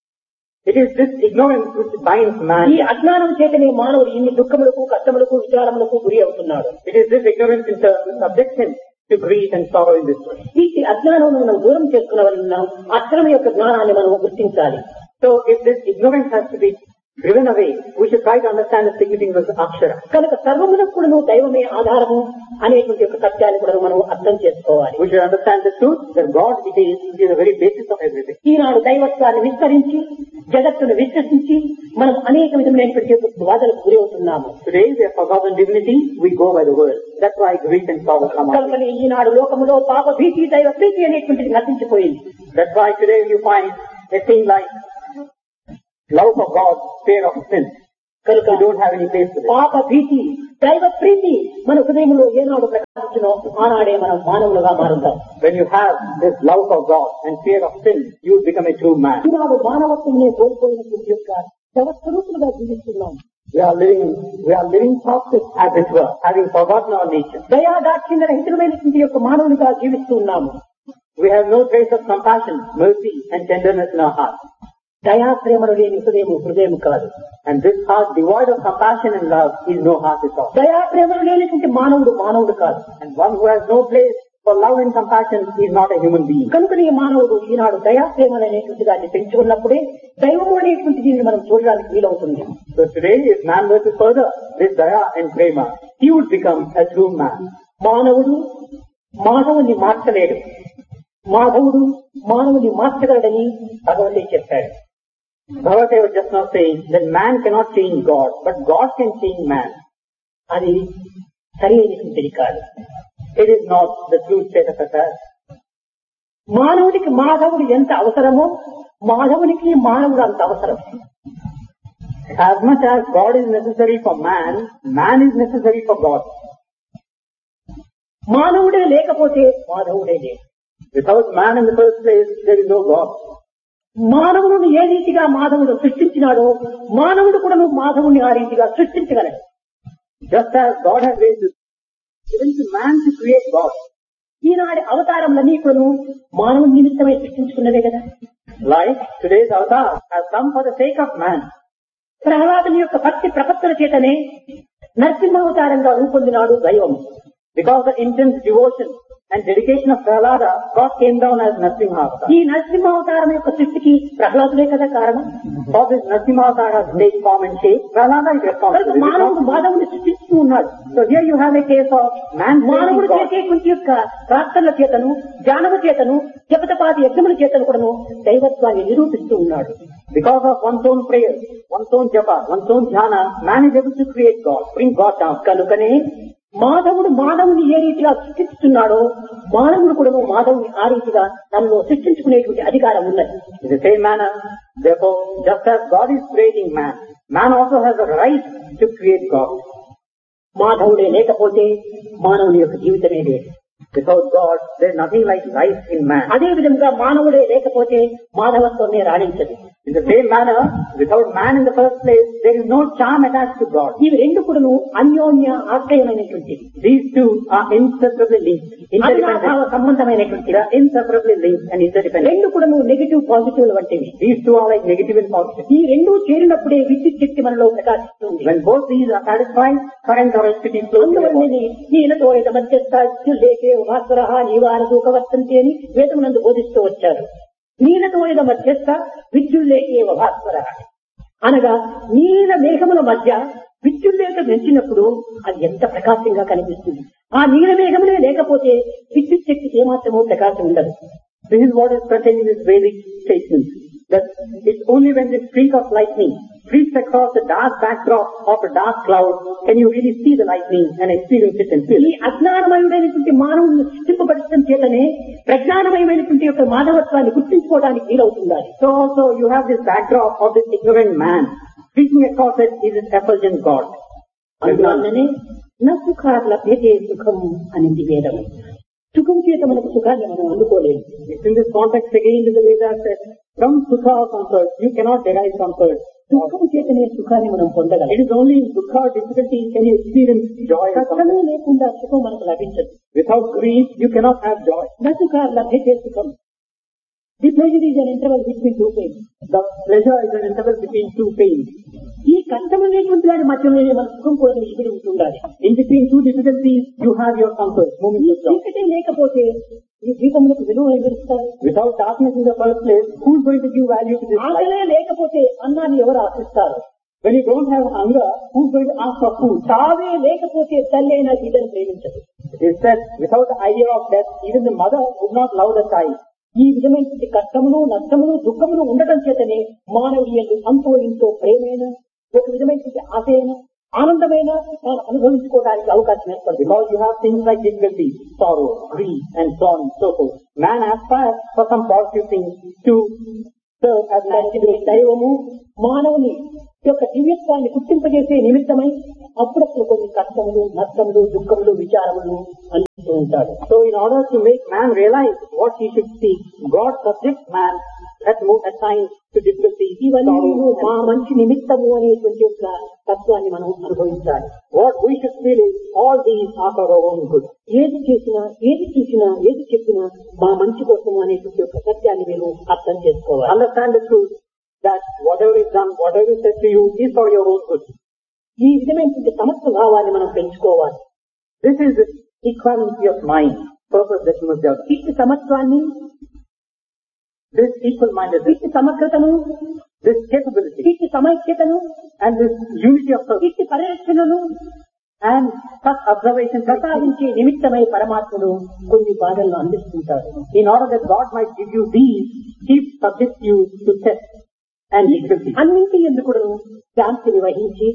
It is this ignorance which binds man. ఈ అజ్ఞానం చేతనే మానవుడు ఇన్ని దుఃఖములకు కష్టములకు విచారములకు గురి అవుతున్నాడు. It is this ignorance in turn which subjects him to grief and sorrow in this way. ఈ అజ్ఞానం మనం దూరం చేసుకున్న వలన అక్షరం యొక్క జ్ఞానాన్ని మనం గుర్తించాలి. So if this ignorance has to be driven away, we should try to understand the significance of Akshara. కనుక సర్వమునకు కూడాను దైవమే ఆధారము, అనేటువంటి యొక్క సత్యాన్ని కూడా మనం అర్థం చేసుకోవాలి. We should understand the truth that God it is, it is the very basis of everything. ఈనాడు దైవత్వాన్ని విస్తరించి జగత్తును విశ్వసించి మనం అనేక విధమైనటువంటి వాదనకు గురి అవుతున్నాము. Today we have forgotten divinity, we go by the word. That's why grief and sorrow come out. కనుకనే ఈనాడు లోకములో పాప భీతి దైవ ప్రీతి అనేటువంటిది నశించిపోయింది. That's why today you find a thing like love of God, fear of sin. కనుక You don't have any place for it. పాప భీతి దైవ ప్రీతి మన హృదయంలో ఏనాడు ప్రకాశించునో ఆనాడే మనం మానవులుగా మారుతాం. When you have this love of God and fear of sin, you become a true man. ఈనాడు మానవత్వమే కోల్పోయినటువంటి యొక్క శవస్వరూపులుగా జీవిస్తున్నాం. We are living, we are living corpses as it were, having forgotten our nature. దయా దాక్షిణ్య రహితమైనటువంటి యొక్క మానవునిగా జీవిస్తున్నాము. We have no trace of compassion, mercy and tenderness in our heart. దయా ప్రేమలు లేని హృదయం హృదయం కాదు. And this heart devoid of compassion and love is no heart at all. దయా ప్రేమలు లేనటువంటి మానవుడు మానవుడు కాదు. And one who has no place for love and compassion is not a human being. కనుక ఈ మానవుడు ఈనాడు దయా ప్రేమలు అనేటువంటి దాన్ని పెంచుకున్నప్పుడే దైవము అనేటువంటి దీన్ని మనం చూడడానికి వీలవుతుంది. So today if man were to further this daya and prema, he would become a true man. మానవుడు మానవుని మార్చలేడు, మాధవుడు మానవుని మార్చగలడని భగవంతుడు చెప్పాడు. Bhagavad was just now saying that man cannot change God, but God can change man. అది సరి అయినటువంటిది కాదు. It is not the true state of affairs. మానవుడికి మాధవుడు ఎంత అవసరమో మాధవునికి మానవుడు అంత అవసరం. As much as God is necessary for man, man is necessary for God. మానవుడే లేకపోతే మాధవుడే లేదు. Without man in the first place, there is no God. మానవులను ఏ రీతిగా మాధవుడు సృష్టించినాడో మానవుడు కూడా మాధవుని ఆ రీతిగా సృష్టించగలడు. Just as God has raised given to man to create God. ఈనాటి అవతారములన్నీ కూడా మానవుని నిమిత్తమై సృష్టించుకున్నవే కదా. Like today's avatar has come for the sake of man. ప్రహ్లాదుని యొక్క భక్తి ప్రపత్తుల చేతనే నరసింహావతారంగా రూపొందినాడు దైవము. Because of intense devotion and dedication of Prahlada, God came down as Narasimha avatar. ఈ నరసింహావతారం యొక్క సృష్టికి ప్రహ్లాదులే కదా కారణం. For this Narasimha avatar has made form and shape, Prahlada is responsible. మానవుడు మాధవుని సృష్టిస్తూ ఉన్నాడు. So here you have a case of man మానవుడు God. చేసేటువంటి యొక్క ప్రార్థనల చేతను ధ్యానమ చేతను జపతపాది యజ్ఞముల చేతను కూడాను దైవత్వాన్ని నిరూపిస్తూ ఉన్నాడు. Because of one's own prayer, one's own japa, one's own jhana, man is able to create God, bring God down. కనుకనే మాధవుడు మానవుని ఏ రీతిగా సృష్టిస్తున్నాడో మానవుడు కూడా మాధవుని ఆ రీతిగా తనలో సృష్టించుకునేటువంటి అధికారం ఉన్నది. In the same manner, therefore, just as God is creating man, man also has a right to create God. మాధవుడే లేకపోతే మానవుని యొక్క జీవితమే లేదు. Without God, there is nothing like life in man. అదే విధంగా మానవుడే లేకపోతే మాధవత్వమే రాణించదు. In the same manner, without man in the first place, there is no charm attached to God. ఇవి రెండు కూడాను అన్యోన్య ఆశ్రయమైనటువంటివి. These two are inseparably linked, interdependent. అవినాభావ సంబంధమైనటువంటివి. They are inseparably linked and interdependent. రెండు కూడాను నెగటివ్ పాజిటివ్ వంటివి. These two are like negative and positive. ఈ రెండు చేరినప్పుడే విద్యుత్ శక్తి మనలో ప్రకాశిస్తుంది. When both these are satisfied, current or electricity flows through the body. అందువల్లనే నీలతో ఏద మధ్యస్థే భాస్వర నీవార సూకవర్తంతి అని వేదమునందు బోధిస్తూ వచ్చారు. నీలతో ఏద మధ్యస్థ విద్యుల్లేకే భాస్వర అనగా నీల మేఘముల మధ్య విద్యుల్లేక పెంచినప్పుడు అది ఎంత ప్రకాశంగా కనిపిస్తుంది. ఆ నీల మేఘములే లేకపోతే విద్యుత్ శక్తికి ఏమాత్రమూ ప్రకాశం ఉండదు. This is what is contained in this Vedic statement. That it's only when the streak of lightning streaks across the dark backdrop of a dark cloud can you really see the lightning and experience it and feel ఈ it. అజ్ఞానమయమైనటువంటి మానవుని సృష్టింపబడటం చేతనే ప్రజ్ఞానమయమైనటువంటి యొక్క మానవత్వాన్ని గుర్తించుకోవడానికి వీలవుతుండాలి. So also you have this backdrop of this ignorant man. Streaking across it is this effulgent God. అందువల్లనే నా సుఖాల భేదే సుఖం అనేది వేదము. సుఖం చేత మనకు సుఖాన్ని మనం అందుకోలేము. It's in this context again in the Vedas that from sukha or comfort you cannot derive comfort. దుఃఖము చేతనే సుఖాన్ని మనం పొందగలం. It is only in dukha or difficulty can you experience joy or comfort. కష్టమే లేకుండా సుఖం మనకు లభించదు. Without grief you cannot have joy. నా సుఖాల భేదే సుఖం. The pleasure is an interval between two pains. The pleasure is an interval between two pains. ఈ కష్టమైనటువంటి వాడి మధ్యలోనే మన సుఖం కోసం ఇమిడి ఉంటుండాలి. In between two difficulties you have your comfort, moments of joy. చీకటే లేకపోతే ఈ దీపములకు విలువ ఎవరిస్తారు? Without darkness in the first place, who is going to give value to this light? ఆకలే లేకపోతే అన్నాన్ని ఎవరు ఆశిస్తారు? When you don't have hunger, who is going to ask for food? తావే లేకపోతే తల్లి అయినా బిడ్డను ప్రేమించదు. It is said, without the idea of death, even the mother would not love the child. ఈ విధమైనటువంటి కష్టములు నష్టములు దుఃఖములు ఉండటం చేతనే మానవుడి యందు అంతో ఇంతో ప్రేమైన ఒక విధమైనటువంటి ఆశయన ఆనందమైన తాను అనుభవించుకోవడానికి అవకాశం ఏర్పడుతుంది. Because you have things like difficulty, sorrow, grief, and so on and so forth. Man aspires for some positive things to serve as an activity. దైవము మానవుని యొక్క దివ్యత్వాన్ని గుర్తింపజేసే నిమిత్తమై అప్పుడప్పుడు కొన్ని కష్టములు నష్టములు దుఃఖములు విచారములు అందిస్తూ ఉంటాడు. So in order to make man realize what he should seek, God subjects man at, at times to difficulty. ఇవన్నీ మా మంచి నిమిత్తము అనేటువంటి యొక్క తత్వాన్ని మనం అనుభవించాలి. What we should feel is all these are for our own good. ఏది చేసినా ఏది చూసినా ఏది చెప్పినా మా మంచి కోసము అనేటువంటి యొక్క సత్యాన్ని మీరు అర్థం చేసుకోవాలి. Understand the truth that whatever is done, whatever is said to you is for your own good. ఈ విధమైనటువంటి సమత్వ భావాన్ని మనం పెంచుకోవాలి. This is the equality of mind, purpose that you must develop. ఇట్టి సమత్వాన్ని, this equal-mindedness, ఇట్టి సమగ్రతను, this capability, ఇట్టి సమైక్యతను, and this unity of purpose, ఇట్టి పరిరక్షణను and such observation ప్రసాదించే నిమిత్తమై పరమాత్ముడు కొన్ని బాధలను అందిస్తుంటాడు. in order that God might give you these, He subjects you to test and difficulty. అన్నింటి ఎందుకు శాంతిని వహించి,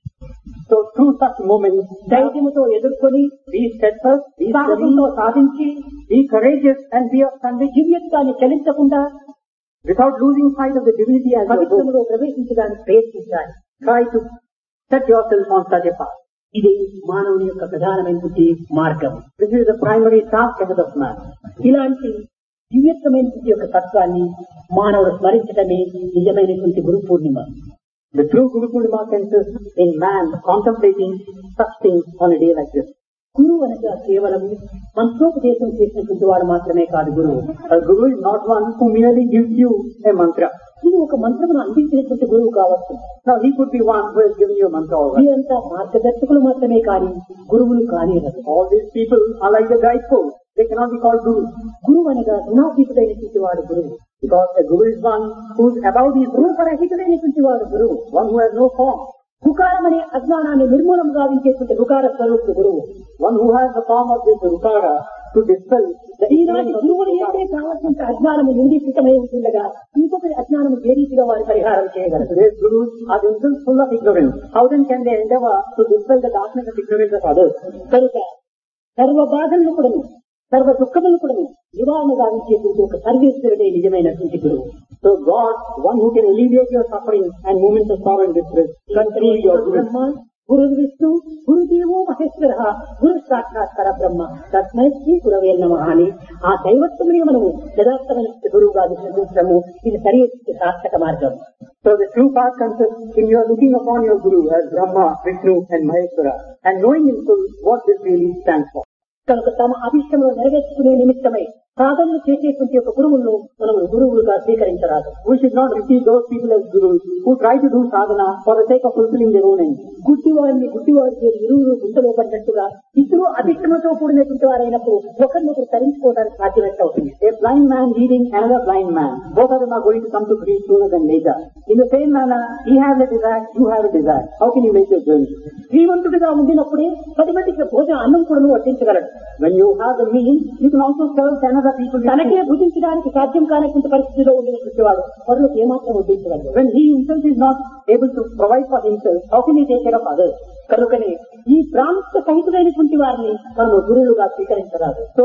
so through such moments, ధైర్యముతో ఎదుర్కొని, be steadfast, be సాహసంతో సాధించి, be courageous, and be of conviction, దివ్యత్వాన్ని చలించకుండా without losing sight of the divinity as your goal. పవిత్రములో ప్రవేశించడానికి ప్రయత్నించాలి. Try to set yourself on such a path. ఇది మానవుని యొక్క ప్రధానమైనటువంటి మార్గం. This is the primary task ahead of man. ఇలాంటి దివ్యత్వమైనటువంటి యొక్క తత్వాన్ని మానవుడు స్మరించడమే నిజమైనటువంటి Guru Purnima. The true Guru Purnima consists in man contemplating such things on a day like this. గురువు అనగా కేవలం మంత్రోపదేశం చేసినటువంటి వాడు మాత్రమే కాదు గురువు. A guru is not one who merely gives you a mantra. ఇది ఒక మంత్రమును అందించినటువంటి గురువు కావచ్చు. Now he could be one who has given you a mantra already. వీరంతా మార్గదర్శకులు మాత్రమే కానీ గురువులు కానివ్వరు. All these people are like the guideposts. They cannot be called gurus. గురువు అనగా గుణాతీతుడైనటువంటి వాడు గురువు. Because a guru is one who is above these rules. రూపరహితుడైనటువంటి వాడు గురువు. One who has no form. రుకారం అనే అజ్ఞానాన్ని నిర్మూలం గావించేటువంటి రుకార స్వరూపుడు గురువు. One who has the form of this rukara to dispel the ఈనాటి గురువులు ఏంటే కావాల్సిన అజ్ఞానము నిందితమై ఉంటుండగా ఇంకొకరి అజ్ఞానము ఏ రీతిగా వారి పరిహారం చేయగలరు? Today's gurus are themselves full of ignorance. How then can they endeavor to dispel the darkness and ignorance of others? కనుక సర్వ బాధలను కూడాను సర్వ దుఃఖములను కూడాను నివారణ గావించేటువంటి ఒక సర్వేశ్వరుడే నిజమైనటువంటి గురువు. So God, one who can alleviate your suffering and moments of sorrow and distress, control your బ్రహ్మ గురు విష్ణు గురుదేవో మహేశ్వర గురు సాక్షాత్ పరబ్రహ్మ తస్మై శ్రీ గురవే నమః అని ఆ దైవత్వమునే మనము యథార్థమైన గురువుగా విశ్వసించడము ఇది సరి సార్థక మార్గం. So the true path consists in your looking upon your Guru as Brahma, Vishnu and Maheshwara and knowing in full what this really stands for. కనుక తమ అభిష్టములు నెరవేర్చుకునే నిమిత్తమై సాధనలు చేసేటువంటి ఒక గురువులను మనం గురువులుగా స్వీకరించరాదు. We should not receive those people as gurus who try to do sadhana for the sake of fulfilling their own ends. గుడ్డివారిని గుడ్డివారికి ఇరువురు గుంటలో పడ్డట్టుగా ఇద్దరు అభిష్టములతో కూడినటువంటి వారైనప్పుడు ఒకరినొకరు తరించుకోవడానికి సాధ్యమైనట్టు అవుతుంది. A blind man leading another blind man, both of them are going to come to grief sooner than later. In the same manner, he has a desire, you have a desire. How can you make your journey? శ్రీమంతుడిగా ఉండినప్పుడే పది మందికి భోజన అన్నం కూడా వడ్డించగలడు. When you have the means, you can also serve ten other people. తనకే భుజించడానికి సాధ్యం కానటువంటి పరిస్థితిలో ఉండినటువంటి వాడు పరులకు ఏమాత్రం వడ్డించగలడు. When he himself is not able to provide for himself, how can he take care of others? కనుకనే ఈ ప్రాంత సహితులైనటువంటి వారిని మనము గురువులుగా స్వీకరించరాదు. So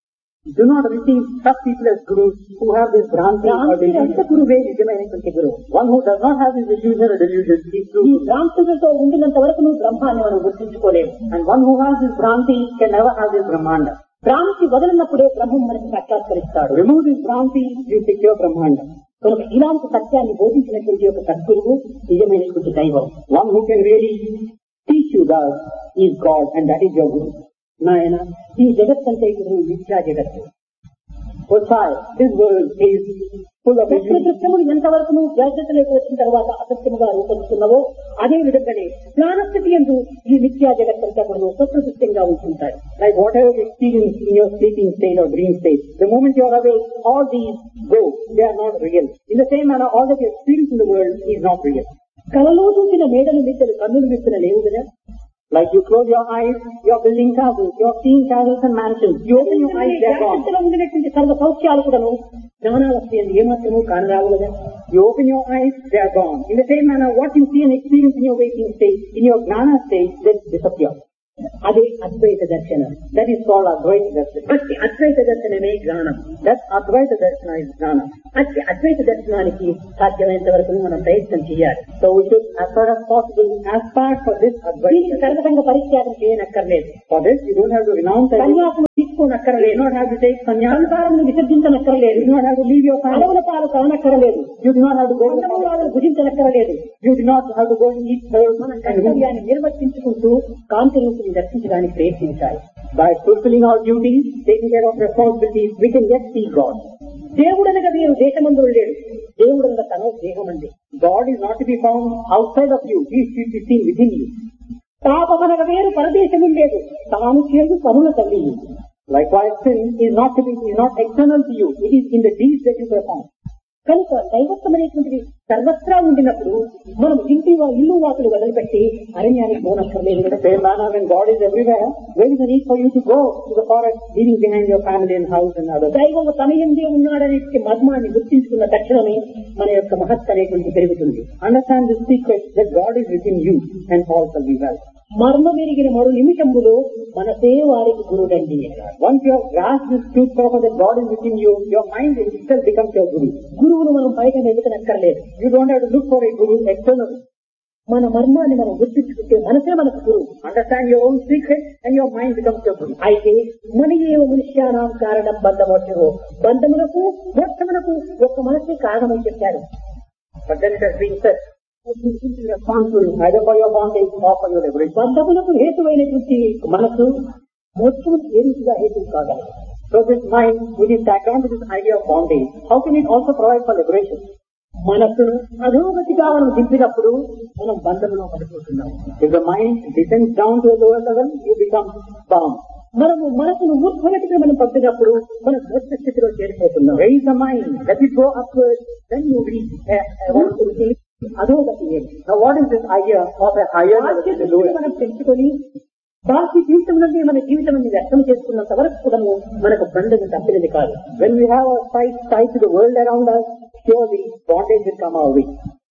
do not receive such people as gurus who have this bhranti or delusion. గురువే నిజమైనటువంటి గురువు. One who does not have this illusion or delusion is true. ఈ భ్రాంతులతో ఉండినంత వరకు నువ్వు బ్రహ్మాన్ని మనం గుర్తించుకోలేము. And one who has this bhranti can never have this brahmanda. భ్రాంతి వదలినప్పుడే బ్రహ్మం మనకి సాక్షాత్కరిస్తాడు. Remove this bhranti, you secure brahmanda. కనుక ఇలాంటి సత్యాన్ని బోధించినటువంటి ఒక సద్గురువు నిజమైనటువంటి దైవం. One who can really teach you that is God and that is your guru. నాయన ఈ జగత్తంటే గురువు మిథ్యా జగత్తు. Oh child, this world is full of illusions. దృశ్యములు ఎంతవరకు నువ్వు జాగ్రత్తలోకి వచ్చిన తర్వాత అసత్యముగా రూపొందుతున్నావో అదే విధంగానే జ్ఞానస్థితి యందు ఈ మిథ్యా జగత్తంతా కూడా సత్యదృశ్యంగా ఉంటుంటాయి. Like whatever you experience in your sleeping state or dream state, the moment you are awake, all these go. They are not real. In the same manner, all that you experience in the world is not real. కలలో చూసిన మేడలు మిద్దలు కన్నులు విప్పిన లేవు కదా. Like you close your eyes, you're building castles, you're seeing castles and mansions. You open your eyes, they're gone. జాగ్రత్తలో ఉండినటువంటి సర్వ సౌఖ్యాలు కూడాను జ్ఞానావస్థ ఏమాత్రము కానరావులదా. You open your eyes, they are gone. In the same manner, what you see and experience in your waking state, in your gnana state, they disappear. అదే అద్వైత దర్శనం. That is called Advaita Darshana. అట్టి అద్వైత దర్శనమే జ్ఞానం. That Advaita Darshana is gnana. అట్టి అద్వైత దర్శనానికి సాధ్యమైనంత వరకు మనం ప్రయత్నం చేయాలి. So we should, as far as possible, aspire for this Advaita. దీనికి సర్వసంగ పరిత్యాగం చేయనక్కర్లేదు. For this, you don't have to renounce everything. సన్యాసం తీసుకోనక్కర్లేదు. You do not have to take sannyasa. సంసారం విసర్జించనక్కర్లేదు. You do not have to leave your family. అడవుల పాలు కానక్కర్లేదు. You do not have to go to the కందమూలాలను భుజించనక్కర్లేదు. You do not have to go and eat herbs మన and కర్తవ్యాన్ని నిర్వర్తించుకుంటూ కాంతిని దర్శించడానికి ప్రయత్నించాలి. by fulfilling our duties, taking care of responsibilities, we can yet see God. దేవుడనగా మీరు దేశమందు లేడు. దేవుడనగా తన దేహం అండి. God is not to be found outside of you. He is to be seen within you. పాపమనగా వేరు పరదేశము లేదు. తాను చేరు పనుల తల్లి. Likewise, sin is not to be is not external to you. It is in the deeds that you perform. కనుక దైవత్వం అనేటువంటిది సర్వత్రా ఉండినప్పుడు మనం ఇంటి ఇల్లు వాకులు వదిలిపెట్టి అరణ్యానికి పోనక్కర్లేదు. In the same manner, when God is everywhere, where is the need for you to go to the forest, leaving behind your family and house and others? దైవం తన యందే ఉన్నాడనే మర్మాన్ని గుర్తించుకున్న తక్షణమే మన యొక్క మహత్ అనేటువంటి పెరుగుతుంది. Understand the secret that God is within you and all shall be well. మర్మ మెరిగిన మరో నిమిషంలో మనసే వారికి గురుడండి. Once you have grasped this truth proper that God is within you, your mind itself becomes your guru. గురువును మనం బయట వెతకనక్కర్లేదు. You don't have to look for a guru externally. మన మర్మాన్ని మనం గుర్తించుకుంటే మనసే మనకు గురువు. Understand your own secret and your mind becomes your guru. అయితే మన ఏ మనుష్యానాం కారణం బంధమోక్షో, బంధములకు మోక్షములకు ఒక్క మనసే కారణమని చెప్పారు. But then it has been said, you should be responsible either for your bondage or for your liberation. బంధములకు హేతువైనటువంటి మనసు మోక్షముకు ఏ రీతిగా హేతువు కాగలదు. So this mind, which is tagged on to this idea of bondage, how can it also provide for liberation? మనసును అధోగతిగా మనం దింపినప్పుడు మనం బంధంలో పడిపోతున్నాం. If the mind descends down to a lower level, you become bound. మనము మనసును ఊర్ధ్వగతిగా మనం పంపినప్పుడు మనం మోక్ష స్థితిలో చేరిపోతున్నాం. Raise the mind, let it go upwards, then you reach a, a అధోగతి. Now what is this idea of a higher level than the lower? మనం పెంచుకొని బాహ్య జీవితం నుండి మన జీవితం వ్యక్తం చేసుకున్నంత వరకు కూడా మనకు బంధం తప్పినది కాదు. When we have our sight tied to the world around us, surely bondage will come our way.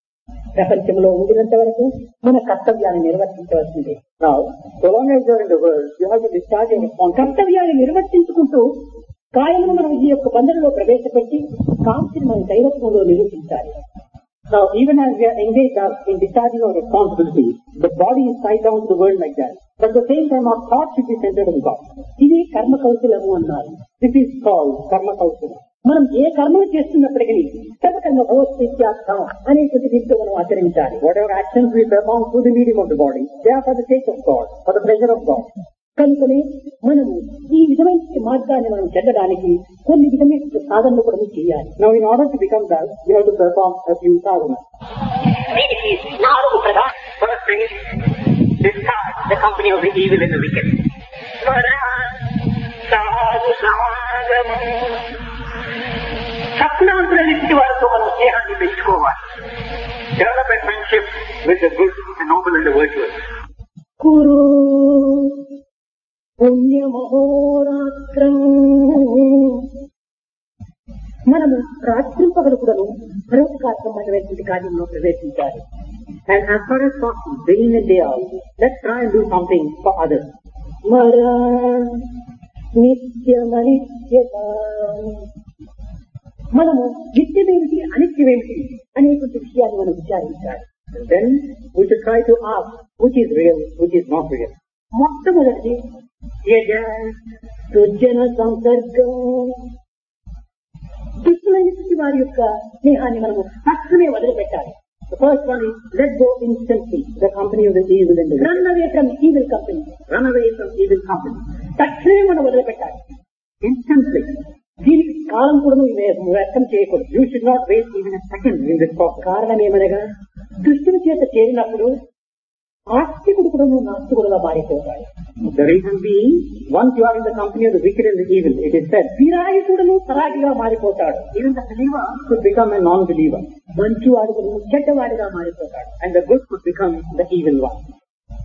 ప్రపంచంలో ఉండినంత వరకు మన కర్తవ్యాన్ని నిర్వర్తించవలసిందే. Now, so long as you are in the world, you have to discharge your responsibility. కర్తవ్యాన్ని నిర్వర్తించుకుంటూ కాయమును మనం ఈ యొక్క బంధంలో ప్రవేశపెట్టి కాంతిని మన దైవత్వంలో నిరూపించాలి. Now, even as we are engaged in discharging our responsibility, the body is tied down to the world like that. But at the same time, our thought should be centered on God. ఇది కర్మ కౌశలము అన్నారు. This is called karma kausala. మనం ఏ కర్మలు చేస్తున్నప్పటికీ సర్వకర్మ భగవత్ప్రీత్యార్థం అనేటువంటి దీంతో మనం ఆచరించాలి. Whatever actions we perform through the medium of the body, they are for the sake of God, for the pleasure of God. కనుకనే మనము ఈ విధమైన మార్గాన్ని మనం చెందడానికి కొన్ని విధమైన సాధనలు కూడా చేయాలి. Now, in order to become that, you have to perform a few sadhanas. దీనికి నాలుగు ప్రధాన. First thing is, discard the company of the evil and the wicked. సత్నాంతులన్నింటి వారితో మనం స్నేహాన్ని పెంచుకోవాలి. Develop a friendship with the good, the noble and the virtuous. కురు పుణ్యమహోరాత్రం. మనము రాత్రింపగలు కూడాను పరోపకారమైనటువంటి కార్యంలో ప్రవేశించాలి. And as far as possible, day in and day out, let's try and do something for others. మర నిత్యమనిత్యత. మనము నిత్యమేమిటి అనిత్యమేమిటి అనేటువంటి విషయాన్ని మనం విచారించాలి. Then we should try to ask which is real, which is not real. మొట్టమొదటి దుర్జన సంసర్గం. దుష్టులైనటువంటి వారి యొక్క స్నేహాన్ని మనము తక్షణమే వదిలిపెట్టాలి. The first one is, let go instantly the company of the evil and the wicked. Run away from evil company. Run away from evil company. తక్షణమే మనం వదిలిపెట్టాలి. Instantly. దీనికి కాలం కూడా వ్యర్థం చేయకూడదు. You should not waste even a second in this process. కారణం ఏమనగా దుష్టుల చేత చేరినప్పుడు ఆస్తికుడు కూడా నాస్తికుడుగా మారిపోతాడు. The reason being, once you are in the company of the wicked and the evil, it is said, విరాగికుడును సరాగిగా మారిపోతాడు. even the believer could become a non-believer. మంచివాడు చెడ్డవాడిగా మారిపోతాడు. And the good could become the evil one.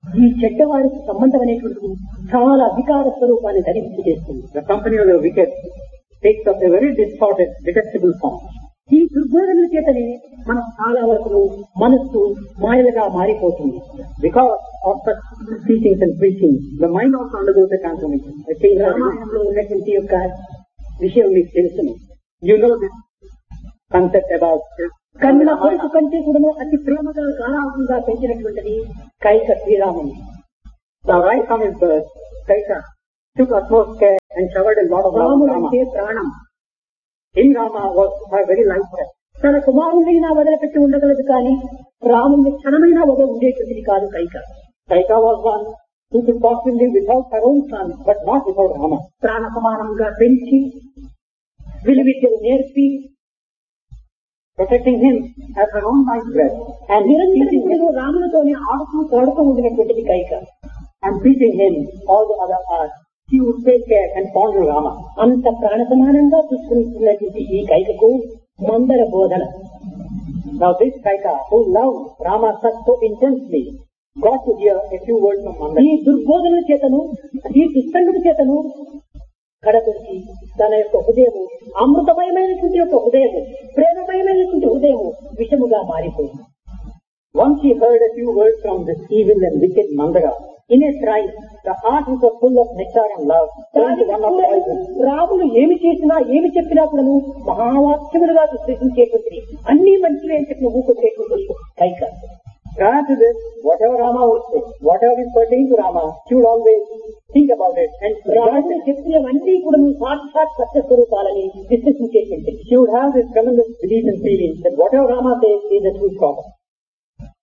ఈ చెడ్డవారికి సంబంధం అనేటువంటిది చాలా అధికార స్వరూపాన్ని ధరించి చేస్తుంది. The company of the wicked takes up a very distorted, detestable form. ఈ దుర్బోధనల చేతనే మనం చాలా వరకు మనస్సు మాయలుగా మారిపోతుంది. Because of such teachings and preaching, the mind also undergoes a transformation. A change. రామాయణంలో ఉన్నటువంటి యొక్క విషయం మీకు తెలుసును. You know this concept about కన్న కొడుకు కంటే కూడా అతి ప్రేమగా గారాభంగా పెంచినటువంటిది కైక శ్రీరాముని. Now right from his birth, Kaika took utmost care and showered a lot of love on రాముడు Rama. అంటే ప్రాణం. In Rama was her very life breath. తన కుమారుడైనా వదిలిపెట్టి ఉండగలదు కానీ రాముని క్షణమైనా వద ఉండేటువంటిది కాదు Kaika. Kaika was one who could possibly live without her own son, but not without Rama. ప్రాణ సమానంగా పెంచి విలువిద్యలు నేర్పి Protecting him as her own life breath and నిరంతరం రాములతోనే ఆడుతూ పాడుతూ ఉండినటువంటిది Kaika. and teaching him all the other arts. She would take care and fondle Rama. అంత ప్రాణ సమానంగా చూసుకుంటున్నటువంటి ఈ కైకకు మందర బోధన. Now this Kaika, who loved Rama such so intensely, got to hear a few words from ఈ Mandara. దుర్బోధనల చేతను ఈ దుష్టంగుడి చేతను కడపడికి తన యొక్క హృదయము అమృతమయమైనటువంటి యొక్క హృదయము ప్రేమమయమైనటువంటి హృదయము విషముగా మారిపోయింది. Once he heard a few words from this evil and wicked Mandara, in a trice, the heart which was full of nectar and love turned to one of poison. Ramulu ఏమి చేసినా ఏమి చెప్పినా కూడా మహావాక్యములుగా విశ్లేషించేటువంటిది అన్ని మంచివే అని చెప్పిన ఊకొచ్చేటువంటి Kaika. Prior to this, whatever Rama would say, whatever is pertaining to Rama, she would always think about it and రాముడు చెప్పినవన్నీ కూడా సాక్షాత్ సత్య స్వరూపాలని విశ్లేషించేటువంటిది. she would have this tremendous belief and feeling that whatever Rama says is the true prophet.